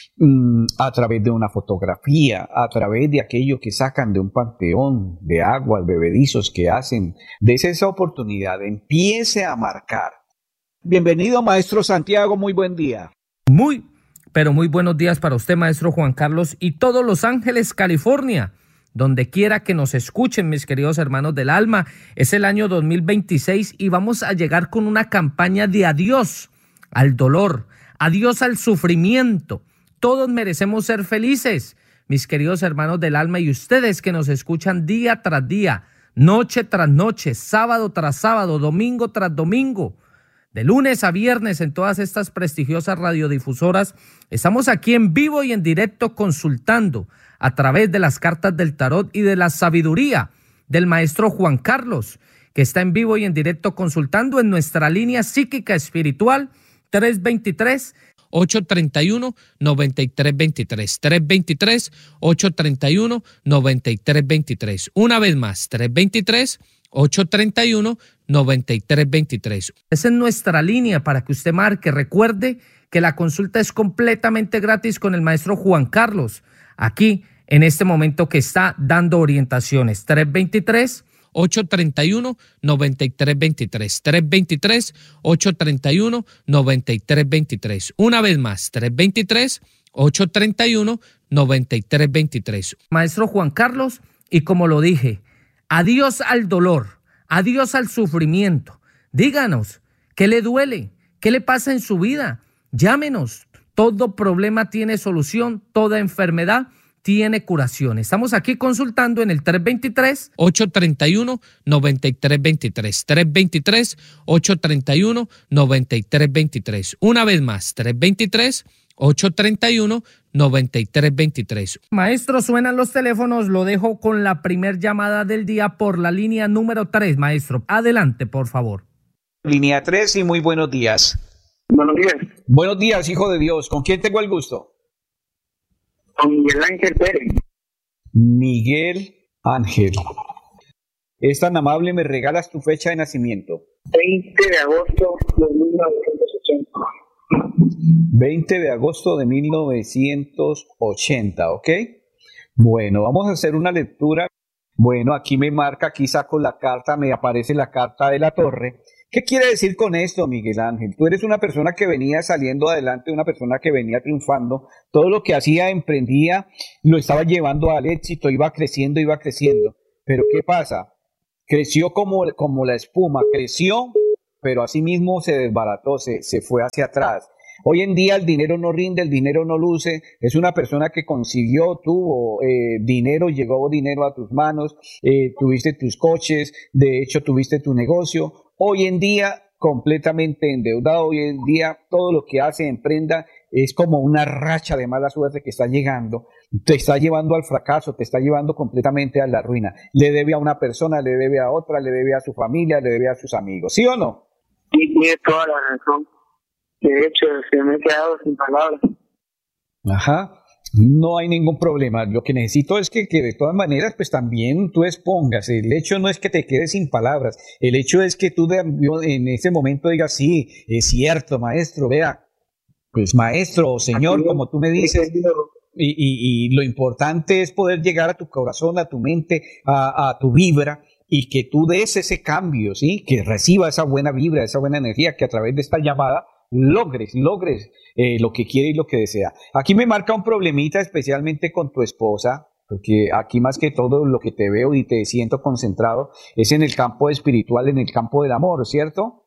[SPEAKER 2] a través de una fotografía, a través de aquello que sacan de un panteón, de aguas, bebedizos que hacen. Desde esa oportunidad empiece a marcar. Bienvenido, maestro Santiago, muy buen día.
[SPEAKER 1] Muy, pero muy buenos días para usted, maestro Juan Carlos, y todos Los Ángeles, California, donde quiera que nos escuchen, mis queridos hermanos del alma. Es el año dos mil veintiséis y vamos a llegar con una campaña de adiós al dolor, adiós al sufrimiento. Todos merecemos ser felices, mis queridos hermanos del alma, y ustedes que nos escuchan día tras día, noche tras noche, sábado tras sábado, domingo tras domingo. De lunes a viernes en todas estas prestigiosas radiodifusoras, estamos aquí en vivo y en directo consultando a través de las cartas del tarot y de la sabiduría del maestro Juan Carlos, que está en vivo y en directo consultando en nuestra línea psíquica espiritual tres dos tres, ocho tres uno, nueve tres dos tres, tres dos tres, ocho tres uno, nueve tres dos tres. Una vez más, tres dos tres, ocho tres uno, nueve tres dos tres. Esa es nuestra línea para que usted marque. Recuerde que la consulta es completamente gratis con el maestro Juan Carlos, aquí en este momento que está dando orientaciones. tres dos tres, ocho tres uno, nueve tres dos tres, tres dos tres, ocho tres uno, nueve tres dos tres. Una vez más, tres dos tres, ocho tres uno, nueve tres dos tres. Maestro Juan Carlos, y como lo dije, adiós al dolor, adiós al sufrimiento. Díganos, ¿qué le duele? ¿Qué le pasa en su vida? Llámenos. Todo problema tiene solución, toda enfermedad tiene curación. Estamos aquí consultando en el tres dos tres, ocho tres uno, nueve tres dos tres. tres dos tres, ocho tres uno, nueve tres dos tres. Una vez más, tres dos tres, ocho tres uno, nueve tres dos tres. Maestro, suenan los teléfonos. Lo dejo con la primer llamada del día por la línea número tres, maestro. Adelante, por favor.
[SPEAKER 2] Línea tres y muy buenos días.
[SPEAKER 3] Buenos días.
[SPEAKER 2] Buenos días, hijo de Dios. ¿Con quién tengo el gusto?
[SPEAKER 3] Con Miguel Ángel Pérez.
[SPEAKER 2] Miguel Ángel. Es tan amable, ¿me regalas tu fecha de nacimiento?
[SPEAKER 3] veinte de agosto de mil novecientos ochenta.
[SPEAKER 2] veinte de agosto de mil novecientos ochenta, ¿ok? Bueno, vamos a hacer una lectura. Bueno, aquí me marca, aquí saco la carta, me aparece la carta de la torre. ¿Qué quiere decir con esto, Miguel Ángel? Tú eres una persona que venía saliendo adelante, una persona que venía triunfando. Todo lo que hacía, emprendía, lo estaba llevando al éxito, iba creciendo, iba creciendo. Pero ¿qué pasa? Creció como, como la espuma, creció, pero asimismo se desbarató, se, se fue hacia atrás. Hoy en día el dinero no rinde, el dinero no luce. Es una persona que consiguió, tuvo eh, dinero, llegó dinero a tus manos, eh, tuviste tus coches, de hecho tuviste tu negocio. Hoy en día completamente endeudado, hoy en día todo lo que hace, emprenda, es como una racha de mala suerte que está llegando, te está llevando al fracaso, te está llevando completamente a la ruina. Le debe a una persona, le debe a otra, le debe a su familia, le debe a sus amigos, ¿sí o no?
[SPEAKER 3] Sí, tiene toda la razón. De hecho, se me he quedado sin palabras.
[SPEAKER 2] Ajá. No hay ningún problema. Lo que necesito es que, que de todas maneras, pues también tú expongas. El hecho no es que te quedes sin palabras. El hecho es que tú de, en ese momento digas, sí, es cierto, maestro, vea, pues maestro o señor, como tú me dices. Y, y, y lo importante es poder llegar a tu corazón, a tu mente, a, a tu vibra, y que tú des ese cambio, ¿sí? Que reciba esa buena vibra, esa buena energía, que a través de esta llamada logres, logres eh, lo que quiere y lo que desea. Aquí me marca un problemita especialmente con tu esposa, porque aquí más que todo lo que te veo y te siento concentrado es en el campo espiritual, en el campo del amor, ¿cierto?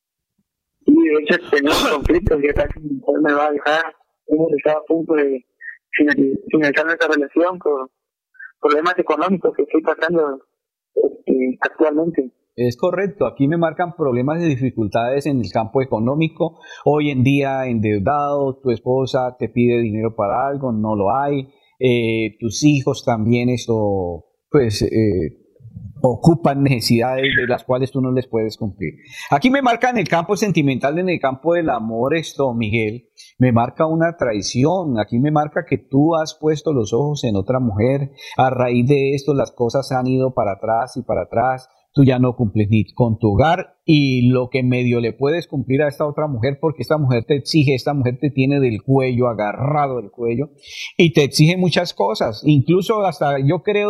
[SPEAKER 3] Sí, de hecho tenemos conflictos, ya casi me va a dejar, hemos estado a punto de finalizar nuestra relación por problemas económicos que estoy pasando este, actualmente.
[SPEAKER 2] Es correcto, aquí me marcan problemas de dificultades en el campo económico. Hoy en día endeudado, tu esposa te pide dinero para algo, no lo hay. Eh, tus hijos también esto, pues, eh, ocupan necesidades de las cuales tú no les puedes cumplir. Aquí me marca en el campo sentimental, en el campo del amor esto, Miguel, me marca una traición. Aquí me marca que tú has puesto los ojos en otra mujer. A raíz de esto las cosas han ido para atrás y para atrás. Tú ya no cumples ni con tu hogar y lo que medio le puedes cumplir a esta otra mujer, porque esta mujer te exige, esta mujer te tiene del cuello, agarrado del cuello, y te exige muchas cosas. Incluso hasta yo creo,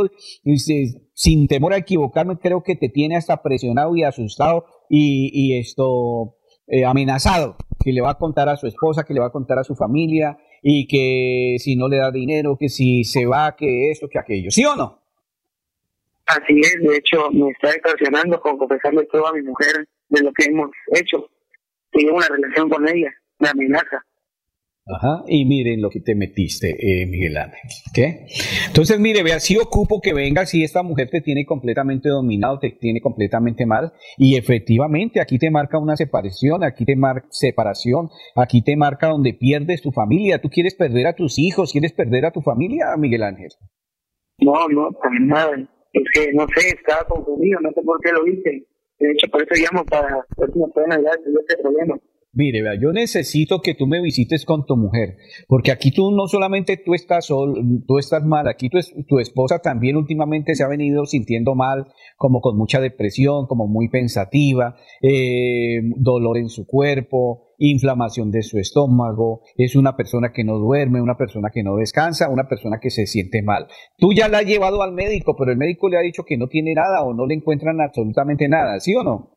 [SPEAKER 2] sin temor a equivocarme, creo que te tiene hasta presionado y asustado y, y esto eh, amenazado, que le va a contar a su esposa, que le va a contar a su familia, y que si no le da dinero, que si se va, que esto, que aquello. ¿Sí o no?
[SPEAKER 3] Así es, de hecho me está extorsionando con confesarle todo a mi mujer de lo que hemos hecho. Tengo una relación con ella, me amenaza.
[SPEAKER 2] Ajá, y miren lo que te metiste, eh, Miguel Ángel, ¿qué? Entonces, mire, vea, si ocupo que venga, si esta mujer te tiene completamente dominado, te tiene completamente mal, y efectivamente aquí te marca una separación, aquí te marca separación, aquí te marca donde pierdes tu familia. ¿Tú quieres perder a tus hijos, quieres perder a tu familia, Miguel Ángel?
[SPEAKER 3] No, no, para nada. Es que, no sé, estaba confundido, no sé por qué lo hice. De hecho, por eso llamo para ver si me pueden ayudar con este problema.
[SPEAKER 2] Mire, vea, yo necesito que tú me visites con tu mujer, porque aquí tú no solamente tú estás sol, tú estás mal, aquí tu, tu esposa también últimamente se ha venido sintiendo mal, como con mucha depresión, como muy pensativa, eh, dolor en su cuerpo, inflamación de su estómago, es una persona que no duerme, una persona que no descansa, una persona que se siente mal. Tú ya la has llevado al médico, pero el médico le ha dicho que no tiene nada o no le encuentran absolutamente nada, ¿sí o no?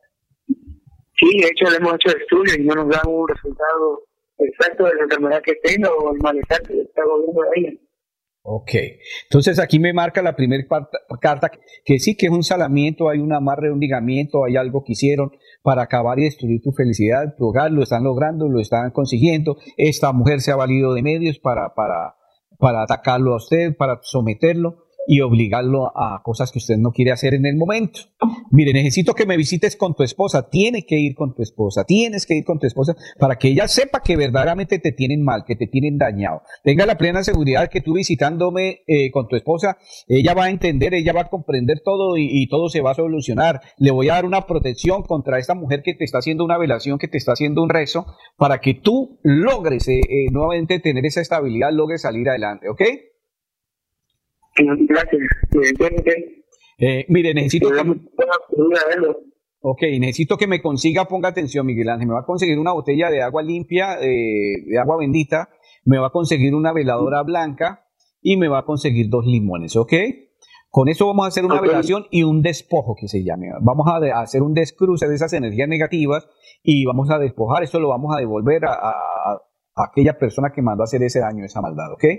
[SPEAKER 3] Sí, de hecho le hemos hecho estudios y no nos dan un resultado exacto de la enfermedad que tenga o el malestar que está volviendo a ella.
[SPEAKER 2] Ok, entonces aquí me marca la primera carta que sí que es un salamiento, hay un amarre, un ligamiento, hay algo que hicieron para acabar y destruir tu felicidad, tu hogar, lo están logrando, lo están consiguiendo. Esta mujer se ha valido de medios para, para, para atacarlo a usted, para someterlo y obligarlo a cosas que usted no quiere hacer en el momento. Mire, necesito que me visites con tu esposa, tienes que ir con tu esposa, tienes que ir con tu esposa para que ella sepa que verdaderamente te tienen mal, que te tienen dañado. Tenga la plena seguridad que tú visitándome eh, con tu esposa, ella va a entender, ella va a comprender todo y, y todo se va a solucionar. Le voy a dar una protección contra esta mujer que te está haciendo una velación, que te está haciendo un rezo, para que tú logres eh, eh, nuevamente tener esa estabilidad, logres salir adelante, ¿ok?
[SPEAKER 3] Gracias.
[SPEAKER 2] Eh, mire, necesito que... Ok, necesito que me consiga, ponga atención, Miguel Ángel, me va a conseguir una botella de agua limpia, eh, de agua bendita, me va a conseguir una veladora blanca y me va a conseguir dos limones, ¿ok? Con eso vamos a hacer una okay. velación y un despojo que se llame. Vamos a, de, a hacer un descruce de esas energías negativas y vamos a despojar, eso lo vamos a devolver a, a, a aquella persona que mandó a hacer ese daño, esa maldad, ¿ok?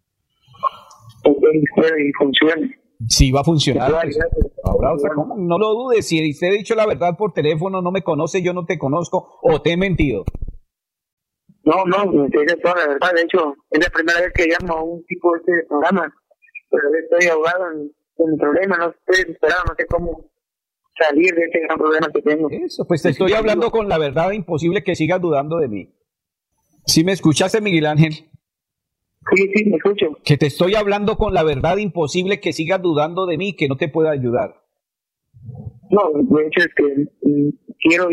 [SPEAKER 3] Y funciona.
[SPEAKER 2] Sí, va a funcionar. Pues, ahora, o sea, ¿cómo? No lo dudes. Si usted ha dicho la verdad por teléfono, no me conoce, yo no te conozco, o te he mentido.
[SPEAKER 3] No, no, te dice toda la verdad. De hecho, es la primera vez que llamo a un tipo de este programa. Pero estoy ahogado en, en el problema, no estoy desesperado, no sé cómo salir de este gran problema que tengo.
[SPEAKER 2] Eso, pues te estoy hablando con la verdad, imposible que sigas dudando de mí. ¿Sí me escuchaste, Miguel Ángel?
[SPEAKER 3] Sí, sí, me escucho.
[SPEAKER 2] Que te estoy hablando con la verdad, imposible que sigas dudando de mí, que no te pueda ayudar.
[SPEAKER 3] No, de hecho es que mm, quiero